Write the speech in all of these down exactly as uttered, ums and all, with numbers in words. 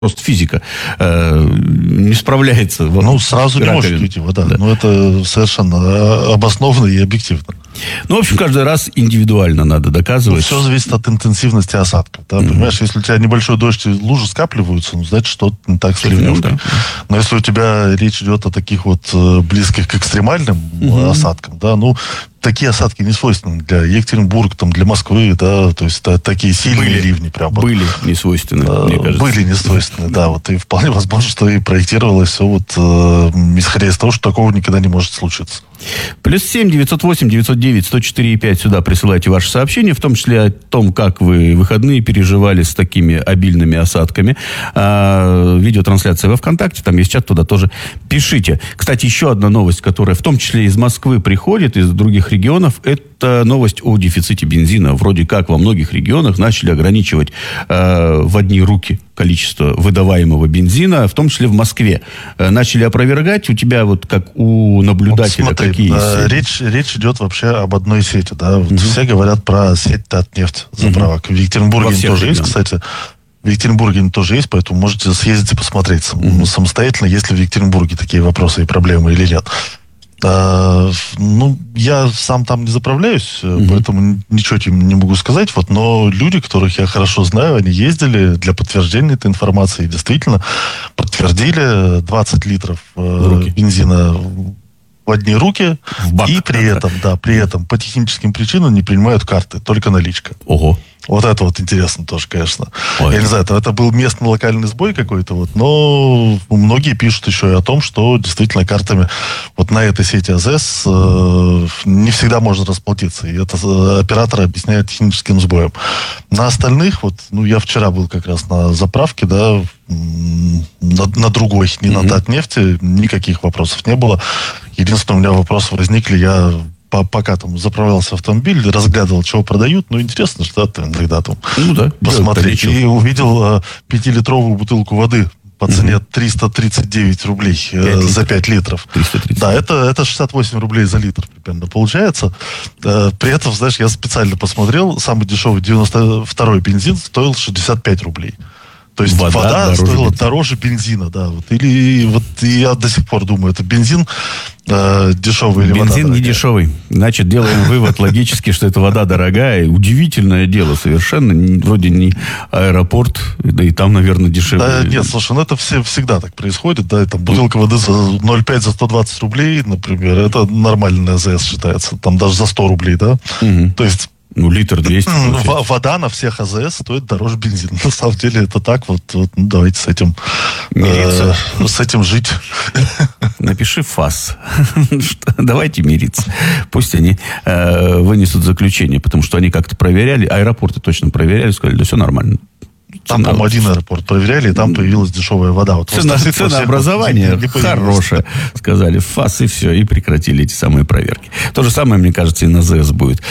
Просто физика э, не справляется. Ну, сразу не может уйти вода. Да. Но это совершенно обоснованно и объективно. Ну, в общем, каждый раз индивидуально надо доказывать. Ну, все зависит от интенсивности осадков. Да? Mm-hmm. Понимаешь, если у тебя небольшой дождь и лужи скапливаются, ну, значит, что-то не так с ливневкой. Mm-hmm. Но если у тебя речь идет о таких вот близких к экстремальным mm-hmm. осадкам, да, ну, такие осадки не свойственны для Екатеринбурга, там, для Москвы, да, то есть да, такие сильные были, ливни. Прям, были вот, не свойственны, э, мне кажется. Были не свойственны, да, вот, и вполне возможно, что и проектировалось все вот, э, исходя из того, что такого никогда не может случиться. Плюс семь девятьсот восемь девятьсот девять сто четыре и пять сюда присылайте ваши сообщения, в том числе о том, как вы выходные переживали с такими обильными осадками. А, видеотрансляция во ВКонтакте, там есть чат, туда тоже пишите. Кстати, еще одна новость, которая в том числе из Москвы приходит, из других регионов, это новость о дефиците бензина. Вроде как во многих регионах начали ограничивать э, в одни руки количество выдаваемого бензина, в том числе в Москве. Э, начали опровергать. У тебя вот как у наблюдателя вот смотри, какие э, речь, речь идет вообще об одной сети. Да? Вот угу. Все говорят про сеть Татнефть заправок. Угу. В Екатеринбурге тоже есть, кстати. В Екатеринбурге тоже есть, поэтому можете съездить и посмотреть угу. самостоятельно, есть ли в Екатеринбурге такие вопросы и проблемы или нет. А, ну, я сам там не заправляюсь, mm-hmm. поэтому ничего им не могу сказать. Вот, но люди, которых я хорошо знаю, они ездили для подтверждения этой информации. И действительно подтвердили двадцать литров э, бензина в одни руки. В бак, и при да, этом, да, при этом по техническим причинам не принимают карты, только наличка. Ого. Вот это вот интересно тоже, конечно. Ой. Я не знаю, это, это был местный локальный сбой какой-то, вот, но многие пишут еще и о том, что действительно картами вот на этой сети АЗС э, не всегда можно расплатиться. И это оператор объясняет техническим сбоем. На остальных, вот, ну, я вчера был как раз на заправке, да, на, на другой, не mm-hmm. на Татнефти, никаких вопросов не было. Единственное, у меня вопросы возникли, я... Пока там заправлялся автомобиль, разглядывал, чего продают, ну, интересно, что ты иногда там ну, да, посмотреть. И увидел а, пятилитровую бутылку воды по цене угу. триста тридцать девять рублей э, за пять литров. Да, это, это шестьдесят восемь рублей за литр примерно получается. Э, при этом, знаешь, я специально посмотрел, самый дешевый девяносто второй бензин стоил шестьдесят пять рублей. То есть вода, вода дороже стоила бензина. дороже бензина, да. Вот. Или вот я до сих пор думаю, это бензин э, дешевый или бензин вода дорогая? Не дешевый. Значит, делаем вывод логически, что это вода дорогая. Удивительное дело совершенно. Вроде не аэропорт, да и там, наверное, дешевле. Да, нет, слушай, ну это все, всегда так происходит. Да, это бутылка воды за ноль целых пять за сто двадцать рублей, например, это нормальная АЗС считается. Там даже за сто рублей, да. Угу. То есть ну, литр двести. Вода на всех АЗС стоит дороже бензина. На самом деле это так. Вот, вот ну, давайте с этим э, с этим жить. Напиши ФАС. Давайте мириться. Пусть они э, вынесут заключение, потому что они как-то проверяли, аэропорты точно проверяли, сказали, да все нормально. Там, по-моему, один аэропорт проверяли, и там появилась дешевая вода. Вот Цена, ценообразование хорошее, сказали, ФАС, и все, и прекратили эти самые проверки. То же самое, мне кажется, и на ЗС будет.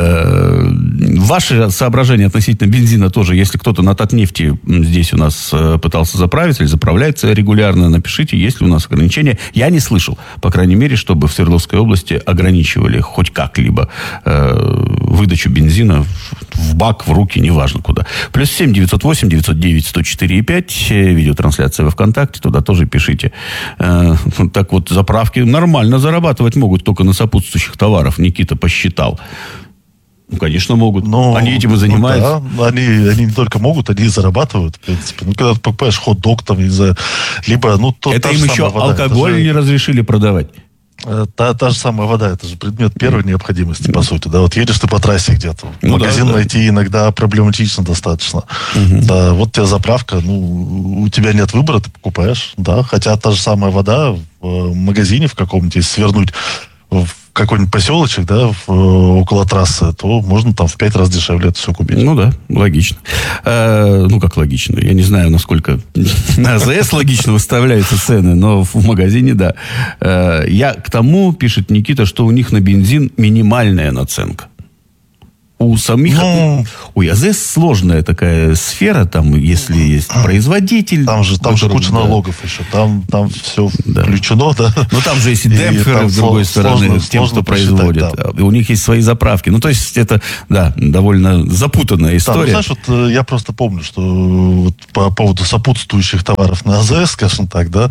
Ваши соображения относительно бензина тоже, если кто-то на Татнефти здесь у нас пытался заправиться или заправляется регулярно, напишите, есть ли у нас ограничения. Я не слышал, по крайней мере, чтобы в Свердловской области ограничивали хоть как-либо выдачу бензина в бак, в руки, неважно куда. Плюс семь девятьсот восемь девятьсот девять сто четыре и пять. Видеотрансляция во ВКонтакте. Туда тоже пишите. Э, так вот, заправки нормально зарабатывать могут только на сопутствующих товарах. Никита посчитал. Ну, конечно, могут. Но, они этим и занимаются. Ну, да. они, они не только могут, они и зарабатывают, в принципе. Ну, когда ты покупаешь хот-дог, там, не знаю, либо, ну, то, это им еще вода, алкоголь же... не разрешили продавать. Та, та же самая вода, это же предмет первой необходимости, по сути. Да, вот едешь ты по трассе где-то. Ну, магазин да, да. найти иногда проблематично достаточно. Угу. Да, вот тебе заправка, ну, у тебя нет выбора, ты покупаешь. Да, хотя та же самая вода в магазине в каком-нибудь, если свернуть в какой-нибудь поселочек, да, в, около трассы, то можно там в пять раз дешевле это все купить. Ну да, логично. Э, ну как логично? Я не знаю, насколько на АЗС логично выставляются цены, но в магазине да. Э, я к тому, пишет Никита, что у них на бензин минимальная наценка. У самих... Ну, ой, АЗС сложная такая сфера, там, если есть производитель... Там же, там же куча да. налогов еще, там, там все да. включено, да. Но там же есть и демпферы, с другой стороны, сложно, тем, сложно кто производит. Да. У них есть свои заправки. Ну, то есть, это, да, довольно запутанная история. Да, ну, знаешь, вот я просто помню, что вот, по поводу сопутствующих товаров на АЗС, скажем так, да,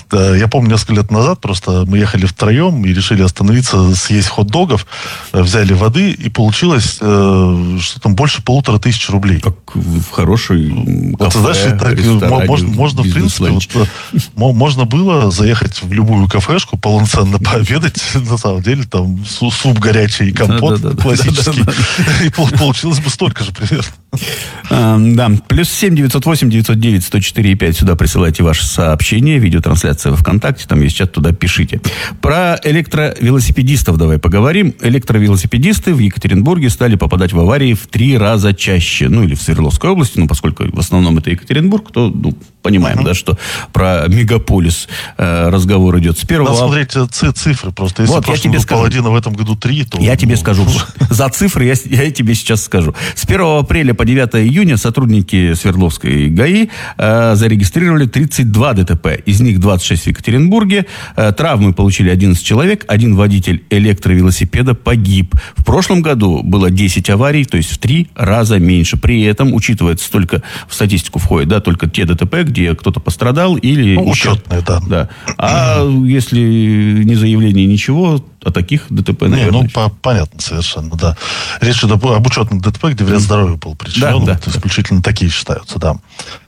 я помню, несколько лет назад просто мы ехали втроем и решили остановиться, съесть хот-догов, взяли воды, и получилось... что там больше полутора тысяч рублей. Как в хорошей вот, кафе, знаешь, так, можно, можно в принципе, вот, можно было заехать в любую кафешку, полноценно пообедать, на самом деле, там суп горячий и компот да, да, да, классический, да, да, да. И получилось бы столько же примерно. А, да, плюс семь девятьсот восемь девятьсот девять сто четыре пять, сюда присылайте ваши сообщения, видеотрансляция во ВКонтакте, там есть чат, туда пишите. Про электровелосипедистов давай поговорим. Электровелосипедисты в Екатеринбурге стали попадать в аварии в три раза чаще. Ну, или в Свердловской области, ну, поскольку в основном это Екатеринбург, то, ну, понимаем, uh-huh. да, что про мегаполис э, разговор идет. С первого... Надо смотреть ц- цифры просто. Если вот, в прошлом году половина, в этом году три, то... Я ну... тебе скажу. За цифры я, я тебе сейчас скажу. С первого апреля по девятого июня сотрудники Свердловской ГАИ э, зарегистрировали тридцать два ДТП. Из них двадцать шесть в Екатеринбурге. Э, травмы получили одиннадцать человек. Один водитель электровелосипеда погиб. В прошлом году было десять аварий, то есть в три раза меньше. При этом учитывается только, в статистику входит, да, только те ДТП, где кто-то пострадал или... Ну, учетные, да. да. А если не заявление, ничего, о таких ДТП, наверное... Не, ну, по- понятно совершенно, да. Речь идет об учетных ДТП, где вред здоровью был причинен. Да, да, вот, да. Исключительно такие считаются, да.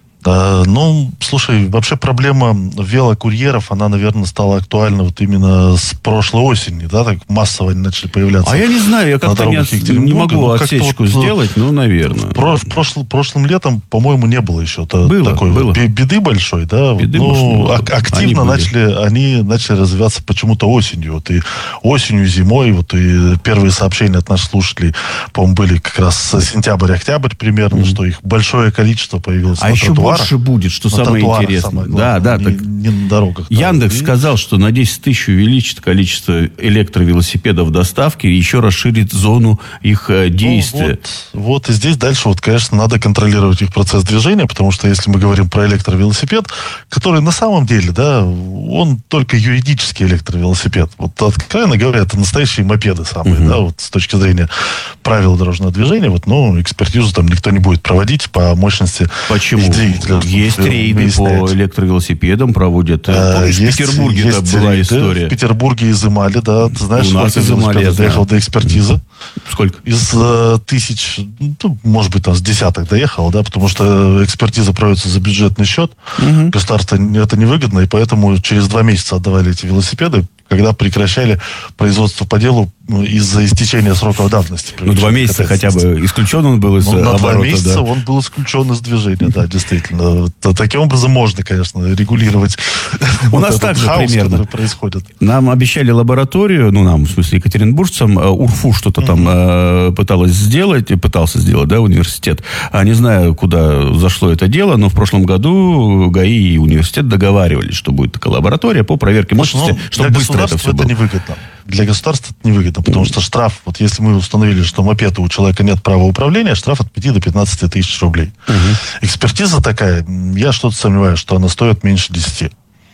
Да, ну, слушай, вообще проблема велокурьеров, она, наверное, стала актуальна вот именно с прошлой осени, да, так массово они начали появляться. А я не знаю, я как-то не, не могу ну, отсечку вот, сделать, ну, наверное. Про, в прошлом, прошлым летом, по-моему, не было еще было, такой было. Вот беды большой, да. Беды, ну, может, а, активно они начали, они начали развиваться почему-то осенью. Вот и осенью, зимой, вот и первые сообщения от наших слушателей, по-моему, были как раз сентябрь-октябрь примерно, mm-hmm. что их большое количество появилось а на еще тротуарах. Больше будет, что на самое интересное. Самое главное, да, да, не, так не на дорогах. Яндекс сказал, что на десять тысяч увеличит количество электровелосипедов в доставке и еще расширит зону их действия. Ну, вот, вот и здесь дальше, вот, конечно, надо контролировать их процесс движения, потому что если мы говорим про электровелосипед, который на самом деле, да, он только юридический электровелосипед. Вот, откровенно говоря, это настоящие мопеды самые, угу. да, вот с точки зрения правил дорожного движения, вот, ну, экспертизу там никто не будет проводить по мощности. Почему? Есть рейды по электровелосипедам, проводят. А, Помнишь, есть, в Петербурге есть была рейды. история. В Петербурге изымали, да. Ты знаешь, у нас изымали, я доехал до экспертизы. Сколько? Из э, тысяч, ну, может быть, там с десяток доехал, да, потому что экспертиза проводится за бюджетный счет. Угу. Государству это невыгодно, и поэтому через два месяца отдавали эти велосипеды, когда прекращали производство по делу из-за истечения сроков давности. Ну, два месяца хотя бы исключен он был из ну, оборота. На два месяца да. он был исключен из движения, да, действительно. Таким образом можно, конечно, регулировать у вот нас так же хаос, примерно который происходит. Нам обещали лабораторию, ну, нам, в смысле, екатеринбуржцам, УРФУ что-то mm-hmm. там э, пыталась сделать, пытался сделать, да, университет. А не знаю, куда зашло это дело, но в прошлом году ГАИ и университет договаривались, что будет такая лаборатория по проверке мощности, ну, чтобы быстро это все было. Это невыгодно. Для государства это невыгодно, потому что штраф, вот если мы установили, что мопеда у человека нет права управления, штраф от пяти до пятнадцати тысяч рублей. Угу. Экспертиза такая, я что-то сомневаюсь, что она стоит меньше десяти.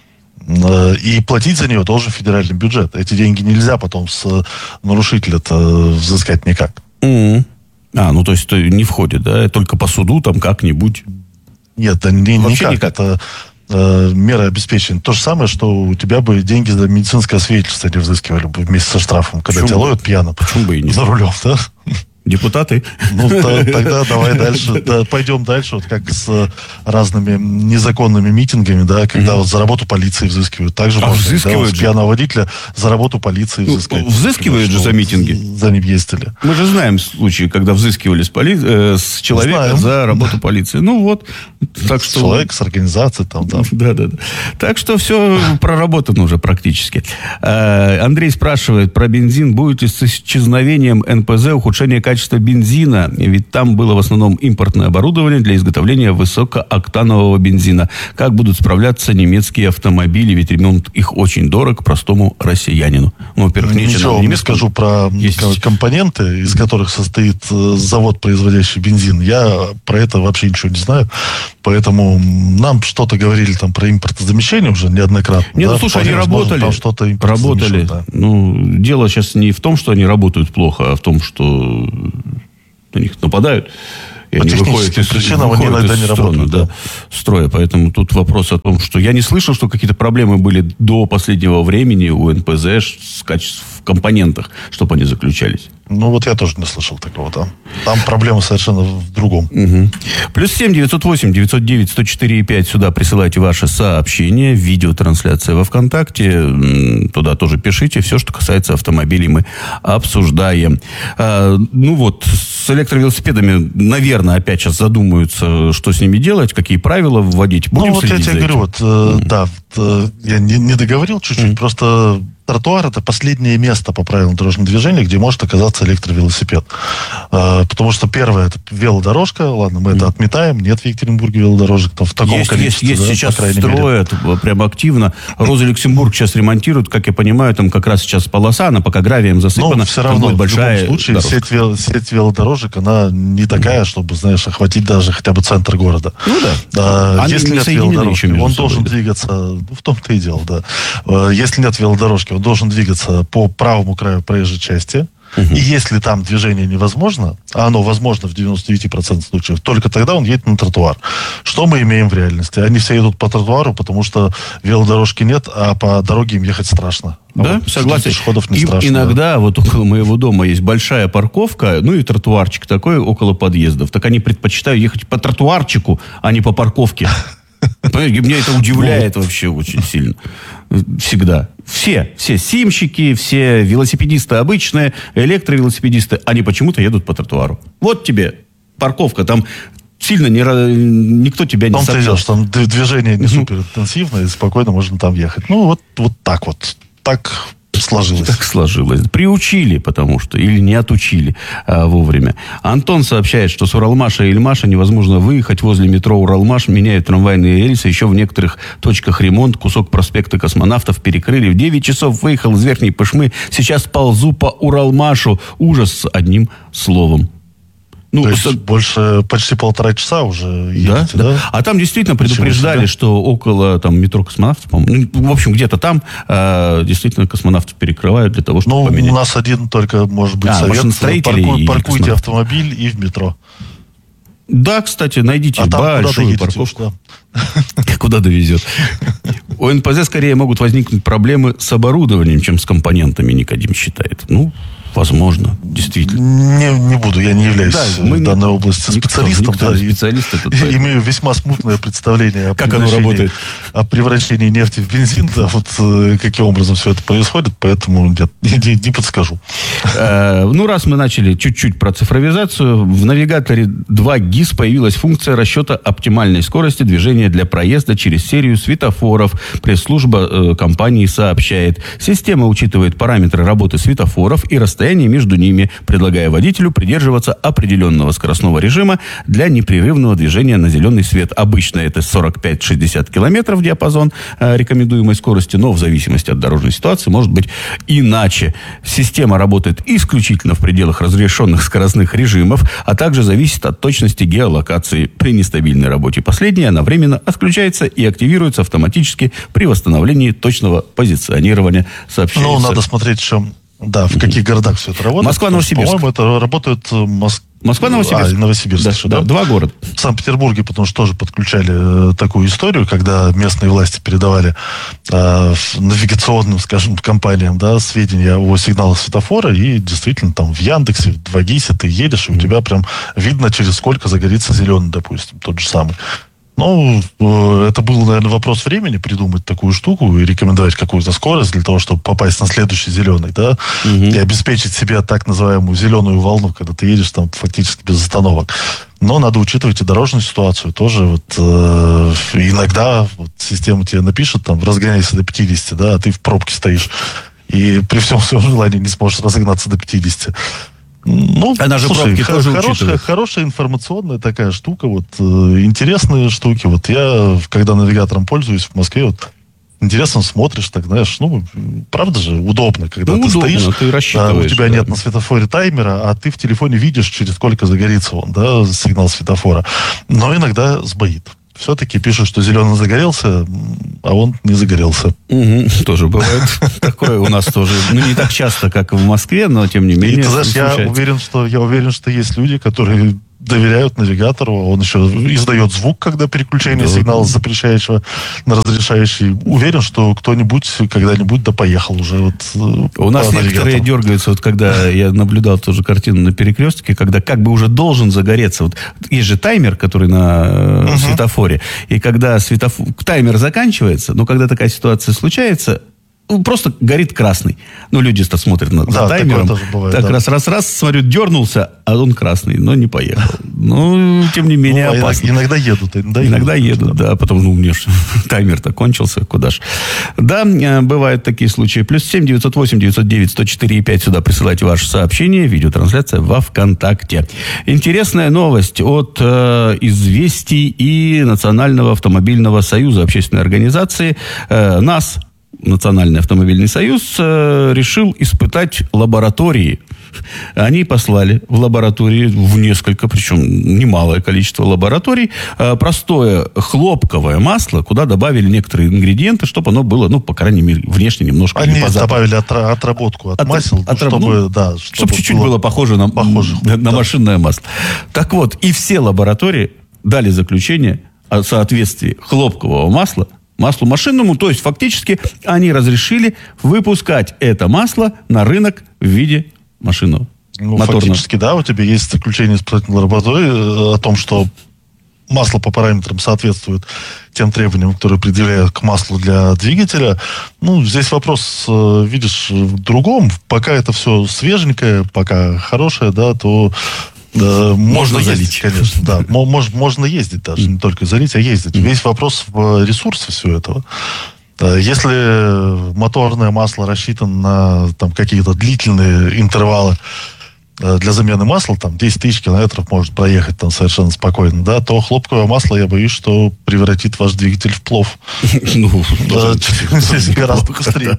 И платить за нее должен федеральный бюджет. Эти деньги нельзя потом с нарушителя-то взыскать никак. Угу. А, ну то есть не входит, да? Только по суду там как-нибудь? Нет, да, не, никак. никак. Это меры обеспечения. То же самое, что у тебя бы деньги за медицинское свидетельство не взыскивали бы вместе со штрафом, когда Почему? Тебя ловят пьяно. Почему бы и нет? За рулем, да? Депутаты? Ну, то, тогда давай дальше, да, пойдем дальше, вот как с разными незаконными митингами, да, когда mm-hmm. вот за работу полиции взыскивают. Также а можно, взыскивают да, вот, пьяного водителя за работу полиции взыскивают. Ну, взыскивают же за митинги. За ним ездили. Мы же знаем случаи, когда взыскивали с, поли... э, с человека знаем. За работу полиции. Ну вот. Так что... Человек с организацией там, да. Да, да, да. Так что все проработано уже практически. Андрей спрашивает про бензин. Будет ли с исчезновением эн пэ зэ ухудшение качества качество бензина, ведь там было в основном импортное оборудование для изготовления высокооктанового бензина. Как будут справляться немецкие автомобили, ведь ремонт их очень дорог простому россиянину. Ну, во-первых, ничего не скажу про есть... компоненты, из которых состоит завод, производящий бензин. Я про это вообще ничего не знаю. Поэтому нам что-то говорили там про импортозамещение уже неоднократно. Нет, да? ну, слушай, они работали. Там что-то работали. Да. Ну, дело сейчас не в том, что они работают плохо, а в том, что на них нападают. И по они техническим причинам они иногда не работают. Да, да. Строя. Поэтому тут вопрос о том, что я не слышал, что какие-то проблемы были до последнего времени у эн пэ зэ в компонентах, чтобы они заключались. Ну, вот я тоже не слышал такого, да. Там проблема совершенно в другом. Угу. Плюс семь девятьсот восемь девятьсот девять сто четыре и пять. Сюда присылайте ваши сообщения. Видеотрансляция во ВКонтакте. Туда тоже пишите. Все, что касается автомобилей, мы обсуждаем. А, ну вот, с электровелосипедами, наверное, опять сейчас задумаются, что с ними делать, какие правила вводить. Будем ну, вот я тебе говорю, вот, mm. да, вот, я не, не договорил чуть-чуть, mm. просто... Тротуар — это последнее место по правилам дорожного движения, где может оказаться электровелосипед. А, потому что первое — это велодорожка. Ладно, мы mm. это отметаем. Нет в Екатеринбурге велодорожек там, в таком есть, количестве. Есть, да, есть сейчас строят мере. Прям активно. Роза Люксембург сейчас ремонтируют. Как я понимаю, там как раз сейчас полоса, она пока гравием засыпана. Но все равно, будет большая в любом случае, сеть, вел, сеть велодорожек, она не такая, mm. чтобы, знаешь, охватить даже хотя бы центр города. Ну да. А, если нет велодорожки, он должен собой, двигаться... Да. В том-то и дело, да. Если нет велодорожки, он должен двигаться по правому краю проезжей части. Uh-huh. И если там движение невозможно, а оно возможно в девяноста девяти процентах случаев, только тогда он едет на тротуар. Что мы имеем в реальности? Они все едут по тротуару, потому что велодорожки нет, а по дороге им ехать страшно. Да, вот, согласен. Пешеходов не и, страшно. Иногда да. вот около моего дома есть большая парковка, ну и тротуарчик такой около подъездов. Так они предпочитают ехать по тротуарчику, а не по парковке. Меня это удивляет вообще очень сильно. Всегда. Все, все симщики, все велосипедисты обычные, электровелосипедисты, они почему-то едут по тротуару. Вот тебе парковка, там сильно не, никто тебя не собьет. Там, что там движение не супер интенсивное, и спокойно можно там ехать. Ну, вот, вот так вот. Так сложилось. Так сложилось. Приучили, потому что, или не отучили а, вовремя. Антон сообщает, что с Уралмаша и Ильмаша невозможно выехать. Возле метро Уралмаш меняют трамвайные рельсы. Еще в некоторых точках ремонт. Кусок проспекта Космонавтов перекрыли. В девять часов выехал из Верхней Пышмы. Сейчас ползу по Уралмашу. Ужас с одним словом. Ну, то есть, больше почти полтора часа уже едете, да? да? да? А там действительно предупреждали, себя? что около там, метро Космонавтов, по-моему, ну, в общем, где-то там э, действительно космонавтов перекрывают для того, чтобы ну, поменять. У нас один только, может быть, а, совет. Парку, паркуйте автомобиль и в метро. Да, кстати, найдите а большую парковку. Куда довезет? У эн пэ зэ скорее могут возникнуть проблемы с оборудованием, чем с компонентами, Никодим считает. Ну, возможно, действительно. Не, не буду, я не являюсь да, мы в данной области никто, специалистом. Никто да, специалист и, я имею весьма смутное представление о, как оно работает. о превращении нефти в бензин, да, вот э, каким образом все это происходит, поэтому нет, не, не, не подскажу. Э, ну, раз мы начали чуть-чуть про цифровизацию, в навигаторе два гис появилась функция расчета оптимальной скорости движения для проезда через серию светофоров. Пресс-служба э, компании сообщает, система учитывает параметры работы светофоров и расстояние между ними, предлагая водителю придерживаться определенного скоростного режима для непрерывного движения на зеленый свет. Обычно это сорок пять - шестьдесят километров диапазон э, рекомендуемой скорости, но в зависимости от дорожной ситуации может быть иначе. Система работает исключительно в пределах разрешенных скоростных режимов, а также зависит от точности геолокации. При нестабильной работе последняя она временно отключается и активируется автоматически при восстановлении точного позиционирования, сообщается. Ну, надо смотреть, что... Да, в каких городах все это работает? Москва, Новосибирск. По-моему, это работает Моск... Москва, Новосибирск. А, Новосибирск. Да, еще, да, да? Два города. В Санкт-Петербурге, потому что тоже подключали э, такую историю, когда местные власти передавали э, навигационным, скажем, компаниям, да, сведения о сигналах светофора, и действительно там в Яндексе, в два гисе ты едешь, и у тебя прям видно, через сколько загорится зеленый, допустим, тот же самый. Ну, это был, наверное, вопрос времени придумать такую штуку и рекомендовать какую-то скорость для того, чтобы попасть на следующий зеленый, да, угу. и обеспечить себе так называемую зеленую волну, когда ты едешь там фактически без остановок. Но надо учитывать и дорожную ситуацию тоже. Вот, э, иногда вот, система тебе напишет, там, разгоняйся до пятидесяти, да, а ты в пробке стоишь. И при всем своем желании не сможешь разогнаться до пятидесяти. Ну, Она же слушай, х- тоже хорошая, хорошая информационная такая штука, вот, э, интересные штуки. Вот я, когда навигатором пользуюсь в Москве, вот, интересно смотришь, так, знаешь, ну, правда же, удобно, когда ну, ты удобно, стоишь, ты рассчитываешь, у тебя да. нет на светофоре таймера, а ты в телефоне видишь, через сколько загорится он, да, сигнал светофора. Но иногда сбоит. Все-таки пишут, что зеленый загорелся, а он не загорелся. Угу, тоже бывает такое у нас тоже. Ну, не так часто, как в Москве, но тем не менее. И ты знаешь, я уверен, что я уверен, что есть люди, которые доверяют навигатору, он еще издает звук, когда переключение да. сигнала с запрещающего на разрешающий. Уверен, что кто-нибудь когда-нибудь да поехал уже. Вот, у нас некоторые дергаются, вот когда я наблюдал тоже картину на перекрестке, когда как бы уже должен загореться. Вот есть же таймер, который на uh-huh. светофоре, и когда светофор, таймер заканчивается, но когда такая ситуация случается, просто горит красный. Ну, люди-то смотрят на, да, на таймером. Бывает, так да. раз-раз-раз, смотрю, дернулся, а он красный, но не поехал. Ну, тем не менее, ну, опасно. Иногда едут. Иногда, иногда едут, едут, да. да. Потом, ну, мне ж таймер-то кончился, куда ж. Да, бывают такие случаи. Плюс семь девятьсот восемь девятьсот девять сто четыре и пять сюда присылайте ваше сообщение. Видеотрансляция во ВКонтакте. Интересная новость от э, «Известий» и Национального автомобильного союза, общественной организации. Э, НАС, Национальный автомобильный союз, э, решил испытать лаборатории. Они послали в лаборатории, в несколько, причем немалое количество лабораторий, э, простое хлопковое масло, куда добавили некоторые ингредиенты, чтобы оно было, ну, по крайней мере, внешне немножко... Они добавили отра- отработку от, от масел, от, чтобы, ну, да, чтобы, чтобы чуть-чуть было, было похоже на, похоже, на, на да. машинное масло. Так вот, и все лаборатории дали заключение о соответствии хлопкового масла маслу машинному, то есть фактически они разрешили выпускать это масло на рынок в виде машинного, ну, моторного. Фактически, да, у тебя есть заключение испытательной лаборатории о том, что масло по параметрам соответствует тем требованиям, которые предъявляют к маслу для двигателя. Ну, здесь вопрос, видишь, в другом. Пока это все свеженькое, пока хорошее, да, то... Да, можно, можно ездить, конечно, да. Можно, можно ездить даже, не только залить, а ездить. Весь вопрос в ресурсе всего этого. Если моторное масло рассчитано на там, какие-то длительные интервалы для замены масла, там десять тысяч километров может проехать там совершенно спокойно, да, то хлопковое масло, я боюсь, что превратит ваш двигатель в плов. Ну, гораздо быстрее.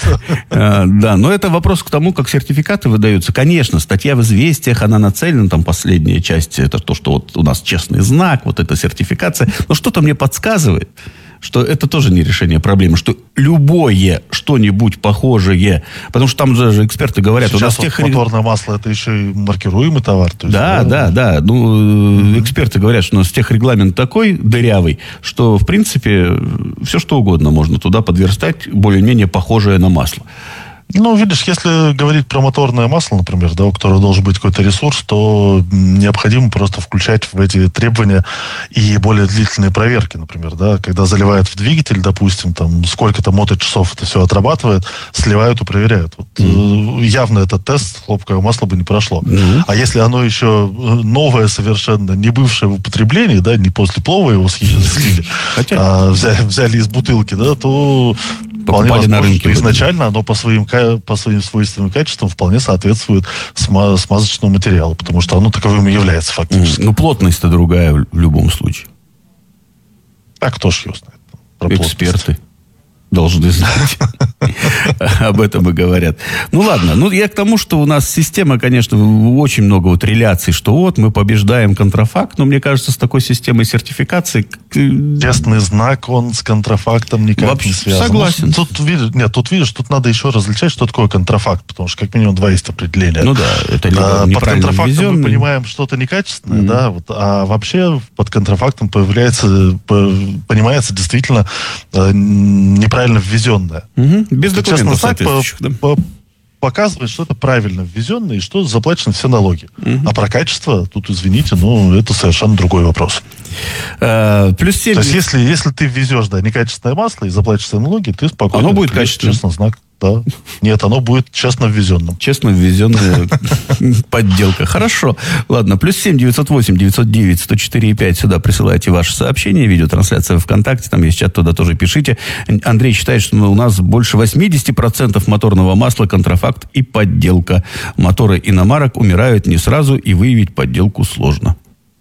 Да, но это вопрос к тому, как сертификаты выдаются. Конечно, статья в «Известиях», она нацелена, там последняя часть, это то, что вот у нас честный знак, вот эта сертификация. Но что-то мне подсказывает, что это тоже не решение проблемы, что любое что-нибудь похожее, потому что там же эксперты говорят... Сейчас у нас вот тех... моторное масло, это еще и маркируемый товар. То есть, да, да, да, да. Ну, mm-hmm. эксперты говорят, что у нас техрегламент такой дырявый, что, в принципе, все что угодно можно туда подверстать, более-менее похожее на масло. Ну, видишь, если говорить про моторное масло, например, да, у которого должен быть какой-то ресурс, то необходимо просто включать в эти требования и более длительные проверки, например, да, когда заливают в двигатель, допустим, там, сколько-то моточасов это все отрабатывает, сливают и проверяют. Вот, mm-hmm. явно этот тест хлопковое масло бы не прошло. Mm-hmm. А если оно еще новое совершенно, не бывшее в употреблении, да, не после плова его слили, а взяли, взяли из бутылки, да, то... Вполне возможно, на рынке, изначально оно по своим, по своим свойствам и качествам вполне соответствует сма- смазочному материалу, потому что оно таковым и является фактически. Mm, ну, плотность-то другая в любом случае. А кто ж ее знает? Про эксперты должны знать. Об этом и говорят. Ну, ладно. Ну, я к тому, что у нас система, конечно, очень много вот реляций, что вот мы побеждаем контрафакт, но мне кажется, с такой системой сертификации... Честный знак, он с контрафактом никак вообще не связан. Согласен. Ну, тут, видишь, нет, тут, видишь, тут надо еще различать, что такое контрафакт, потому что как минимум два есть определения. Ну да, это либо а, неправильно под контрафактом ввезенный. Мы понимаем что-то некачественное, mm-hmm. да, вот, а вообще под контрафактом появляется, понимается действительно э, неправильно ввезенное. Угу. Без документов соответствующих. По, да. по, показывает, что это правильно ввезенное и что заплачены все налоги. Угу. А про качество, тут, извините, ну, это совершенно другой вопрос. А, плюс семь... То есть, если, если ты ввезешь, да, некачественное масло и заплатишь все налоги, ты спокойно... Оно будет качественным. Честно, знак. Да. Нет, оно будет честно ввезенным. Честно ввезенная подделка. Хорошо. Ладно. Плюс семь девятьсот восемь девятьсот девять сто четыре и пять. Сюда присылайте ваши сообщения. Видеотрансляция ВКонтакте. Там есть чат, туда тоже пишите. Андрей считает, что у нас больше восемьдесят процентов моторного масла контрафакт и подделка. Моторы иномарок умирают не сразу, и выявить подделку сложно.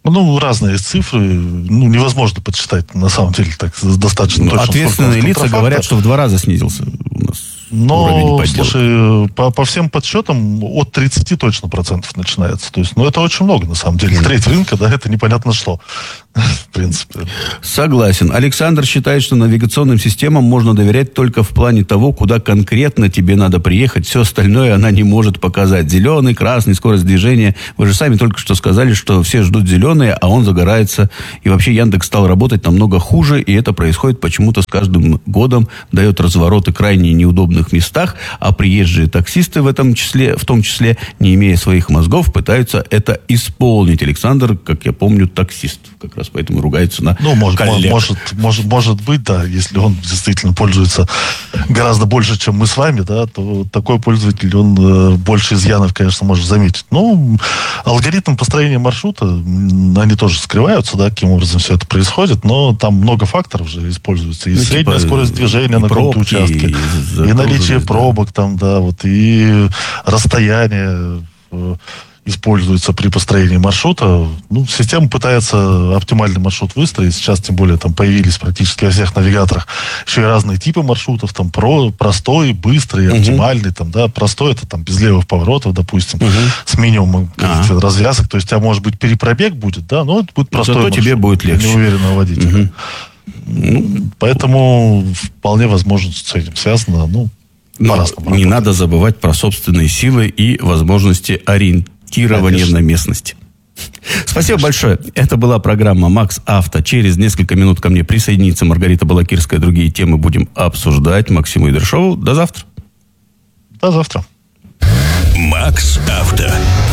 Ну, разные есть цифры. Ну, невозможно подсчитать, на самом деле, так достаточно ну, точно. Ответственные лица говорят, что в два раза снизился у нас Но, слушай, по, по всем подсчетам от тридцати точно процентов начинается. То есть, ну, это очень много, на самом деле. Треть рынка, да, это непонятно что. В принципе. Согласен. Александр считает, что навигационным системам можно доверять только в плане того, куда конкретно тебе надо приехать. Все остальное она не может показать. Зеленый, красный, скорость движения. Вы же сами только что сказали, что все ждут зеленые, а он загорается. И вообще Яндекс стал работать намного хуже, и это происходит почему-то с каждым годом. Дает развороты крайне неудобных местах, а приезжие таксисты в этом числе, в том числе, не имея своих мозгов, пытаются это исполнить. Александр, как я помню, таксист. Как раз поэтому ругается на ну, может, коллег. Может, может, может быть, да, если он действительно пользуется гораздо больше, чем мы с вами, да, то такой пользователь, он э, больше изъянов, конечно, может заметить. Ну, алгоритм построения маршрута, они тоже скрываются, да, каким образом все это происходит, но там много факторов же используется. И ну, средняя типа, скорость движения на каком-то участке, и, и наличие пробок, да. там, да, вот, и расстояние э, используется при построении маршрута. Ну, система пытается оптимальный маршрут выстроить. Сейчас, тем более, там появились практически во всех навигаторах еще и разные типы маршрутов. Там про, простой, быстрый, uh-huh. оптимальный. Там, да, простой, это там без левых поворотов, допустим, uh-huh. с минимумом uh-huh. развязок. То есть, у тебя, может быть, перепробег будет, да, но это будет простой Зато маршрут. тебе будет легче. Неуверенного водителя. Uh-huh. Ну, поэтому вполне возможно с этим связано. Ну, но не надо забывать про собственные силы и возможности ориентирования Конечно. на местности. Спасибо Конечно. большое. Это была программа «Макс Авто». Через несколько минут ко мне присоединится Маргарита Балакирская. Другие темы будем обсуждать. Максиму Идершову. До завтра. До завтра. «Макс Авто».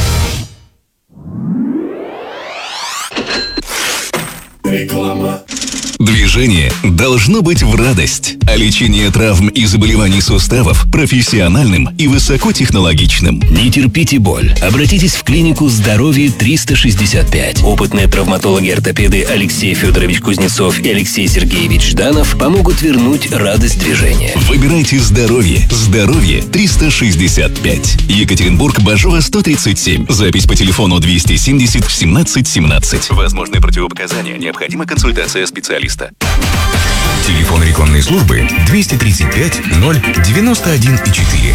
Реклама. Движение должно быть в радость, а лечение травм и заболеваний суставов профессиональным и высокотехнологичным. Не терпите боль. Обратитесь в клинику «Здоровье триста шестьдесят пять». Опытные травматологи-ортопеды Алексей Федорович Кузнецов и Алексей Сергеевич Жданов помогут вернуть радость движения. Выбирайте «Здоровье». «Здоровье триста шестьдесят пять». Екатеринбург, Бажова, сто тридцать семь. Запись по телефону двести семьдесят семнадцать семнадцать. Возможны противопоказания. Необходима консультация специалиста. Телефон рекламной службы двести тридцать пять ноль девяносто один четыре.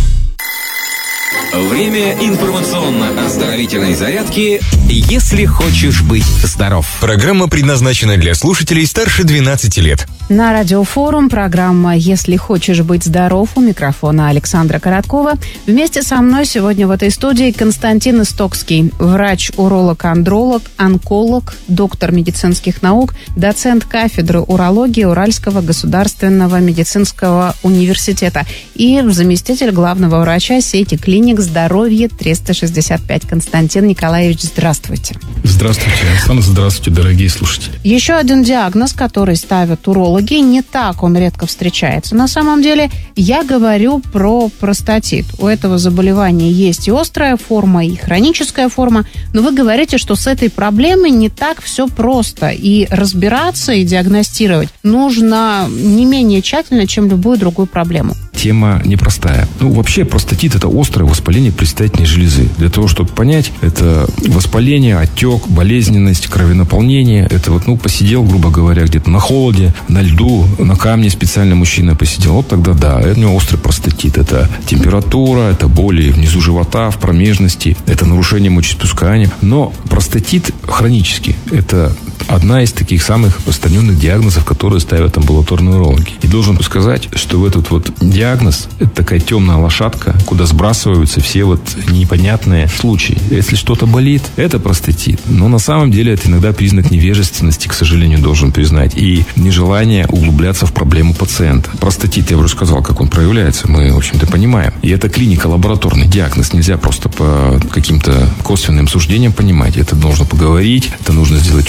Время информационно-оздоровительной зарядки «Если хочешь быть здоров». Программа предназначена для слушателей старше двенадцати лет. На Радиофорум программа «Если хочешь быть здоров», у микрофона Александра Короткова. Вместе со мной сегодня в этой студии Константин Истокский, врач-уролог-андролог, онколог, доктор медицинских наук, доцент кафедры урологии Уральского государственного медицинского университета и заместитель главного врача сети клиник «Здоровье триста шестьдесят пять». Константин Николаевич, здравствуйте. Здравствуйте, Александр, здравствуйте, дорогие слушатели. Еще один диагноз, который ставят урологи, не так он редко встречается. На самом деле, я говорю про простатит. У этого заболевания есть и острая форма, и хроническая форма, но вы говорите, что с этой проблемой не так все просто, и разбираться и диагностировать нужно не менее тщательно, чем любую другую проблему. Тема непростая. Ну, вообще, простатит – это острое воспаление предстательной железы. Для того, чтобы понять, это воспаление, отек, болезненность, кровенаполнение. Это вот, ну, посидел, грубо говоря, где-то на холоде, на льду, на камне специально мужчина посидел. Вот тогда да, это у него острый простатит. Это температура, это боли внизу живота, в промежности, это нарушение мочеиспускания. Но простатит хронический. Это одна из таких самых распространенных диагнозов, которые ставят амбулаторные урологи. И должен сказать, что в этот вот диагноз – это такая темная лошадка, куда сбрасываются все вот непонятные случаи. Если что-то болит, это простатит. Но на самом деле это иногда признак невежественности, к сожалению, должен признать, и нежелание углубляться в проблему пациента. Простатит, я уже сказал, как он проявляется, мы, в общем-то, понимаем. И это клиника, лабораторный диагноз. Нельзя просто по каким-то косвенным суждениям понимать. Это нужно поговорить, это нужно сделать УЗИ, и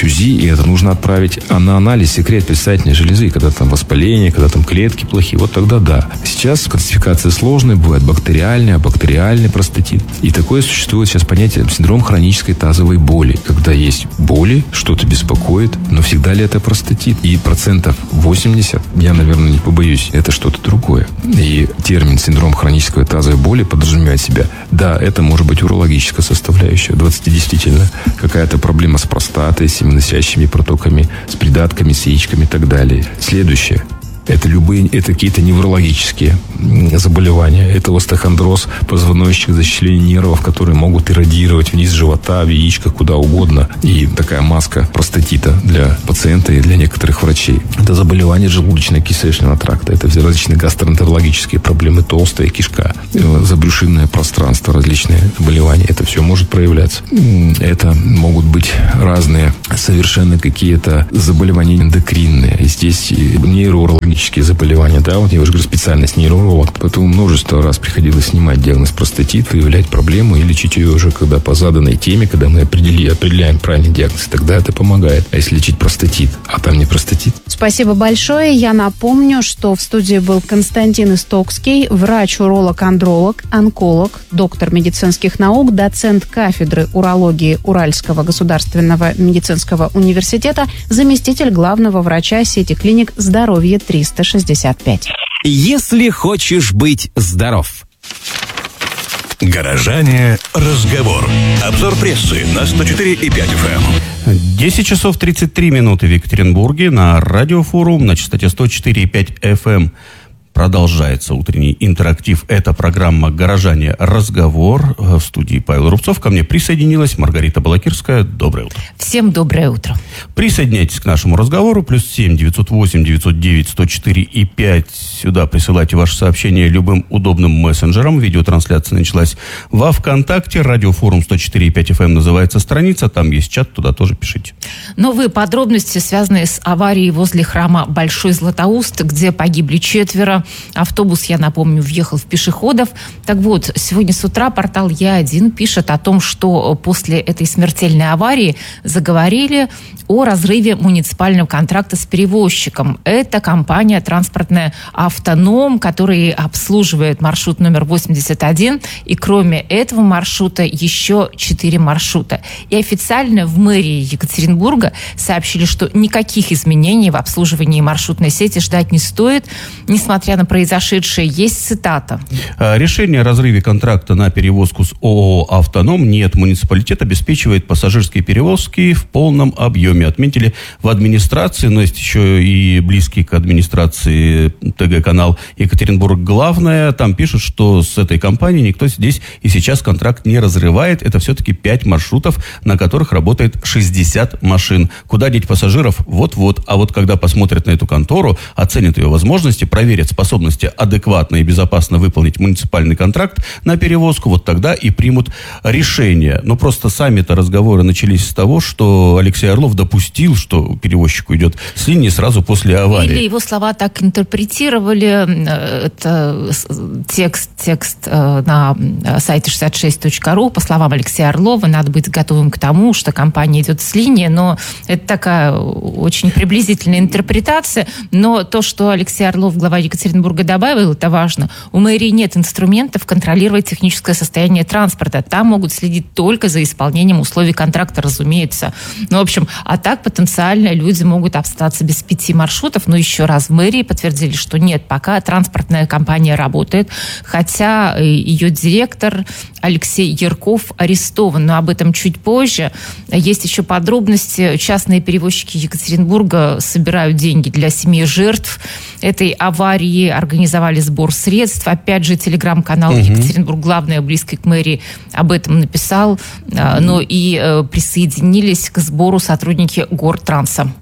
это нужно отправить на анализ секрет предстательной железы, когда там воспаление, когда там клетки плохие, вот тогда да. Сейчас классификация сложная, бывает бактериальный, абактериальный простатит. И такое существует сейчас понятие синдром хронической тазовой боли, когда есть боли, что-то беспокоит, но всегда ли это простатит? И процентов восемьдесят, я, наверное, не побоюсь, это что-то другое. И термин синдром хронической тазовой боли подразумевает себя, да, это может быть урологическая составляющая, двадцать действительно, какая-то проблема с простатой, с семенносящими протоками, с придатками, с яичками и так далее. Следующее. Это любые, это какие-то неврологические заболевания. Это остеохондроз позвоночника, защищение нервов, которые могут иррадировать вниз живота, в яичках, куда угодно. И такая маска простатита для пациента и для некоторых врачей. Это заболевание желудочно-кишечного тракта. Это различные гастроэнтерологические проблемы, толстая кишка, забрюшинное пространство, различные заболевания. Это все может проявляться. Это могут быть разные совершенно какие-то заболевания эндокринные. И здесь нейроурологические заболевания, да, вот я уже говорю, специальность нейролог, поэтому множество раз приходилось снимать диагноз простатит, выявлять проблему и лечить ее уже, когда по заданной теме, когда мы определи, определяем правильный диагноз, тогда это помогает. А если лечить простатит, а там не простатит? Спасибо большое. Я напомню, что в студии был Константин Истокский, врач-уролог-андролог, онколог, доктор медицинских наук, доцент кафедры урологии Уральского государственного медицинского университета, заместитель главного врача сети клиник «Здоровье триста шестьдесят пять». Если хочешь быть здоров. Горожане. Разговор. Обзор прессы на сто четыре и пять эф эм. десять часов тридцать три минуты в Екатеринбурге на радиофорум на частоте сто четыре и пять эф эм. Продолжается утренний интерактив. Это программа «Горожане. Разговор». В студии Павел Рубцов. Ко мне присоединилась Маргарита Балакирская. Доброе утро. Всем доброе утро. Присоединяйтесь к нашему разговору. Плюс семь девятьсот восемь девятьсот девять сто четыре и пять. Сюда присылайте ваши сообщения любым удобным мессенджером. Видеотрансляция началась во ВКонтакте. Радиофорум сто четыре и пять эф эм называется страница. Там есть чат, туда тоже пишите. Новые подробности, связанные с аварией возле храма Большой Златоуст, где погибли четверо. Автобус, я напомню, въехал в пешеходов. Так вот, сегодня с утра портал Я один пишет о том, что после этой смертельной аварии заговорили о разрыве муниципального контракта с перевозчиком. Это компания транспортная «Автоном», которая обслуживает маршрут номер восемьдесят один. И кроме этого маршрута еще четыре маршрута. И официально в мэрии Екатеринбурга сообщили, что никаких изменений в обслуживании маршрутной сети ждать не стоит, несмотря на произошедшее. Есть цитата. Решение о разрыве контракта на перевозку с ООО «Автоном» нет. Муниципалитет обеспечивает пассажирские перевозки в полном объеме. Отметили в администрации, но есть еще и близкий к администрации ТГ-канал «Екатеринбург Главное». Там пишут, что с этой компанией никто здесь и сейчас контракт не разрывает. Это все-таки пять маршрутов, на которых работает шестьдесят машин. Куда деть пассажиров? Вот-вот. А вот когда посмотрят на эту контору, оценят ее возможности, проверят способности адекватно и безопасно выполнить муниципальный контракт на перевозку, вот тогда и примут решение. Но просто сами-то разговоры начались с того, что Алексей Орлов допустил, что перевозчик уйдет с линии сразу после аварии. Или его слова так интерпретировали. Это текст, текст на сайте шестьдесят шесть точка ру. По словам Алексея Орлова, надо быть готовым к тому, что компания идет с линии, но это такая очень приблизительная интерпретация. Но то, что Алексей Орлов, глава Екатеринбурга, добавил, это важно. У мэрии нет инструментов контролировать техническое состояние транспорта. Там могут следить только за исполнением условий контракта, разумеется. Ну, в общем, а так потенциально люди могут остаться без пяти маршрутов. Но еще раз, в мэрии подтвердили, что нет, пока транспортная компания работает, хотя ее директор Алексей Ярков арестован. Но об этом чуть позже. Есть еще подробности. Частные перевозчики Екатеринбурга собирают деньги для семьи жертв этой аварии, организовали сбор средств. Опять же, телеграм-канал угу. Екатеринбург Главное, близкий к мэрии, об этом написал. Угу. Но и присоединились к сбору сотрудники Гортранса.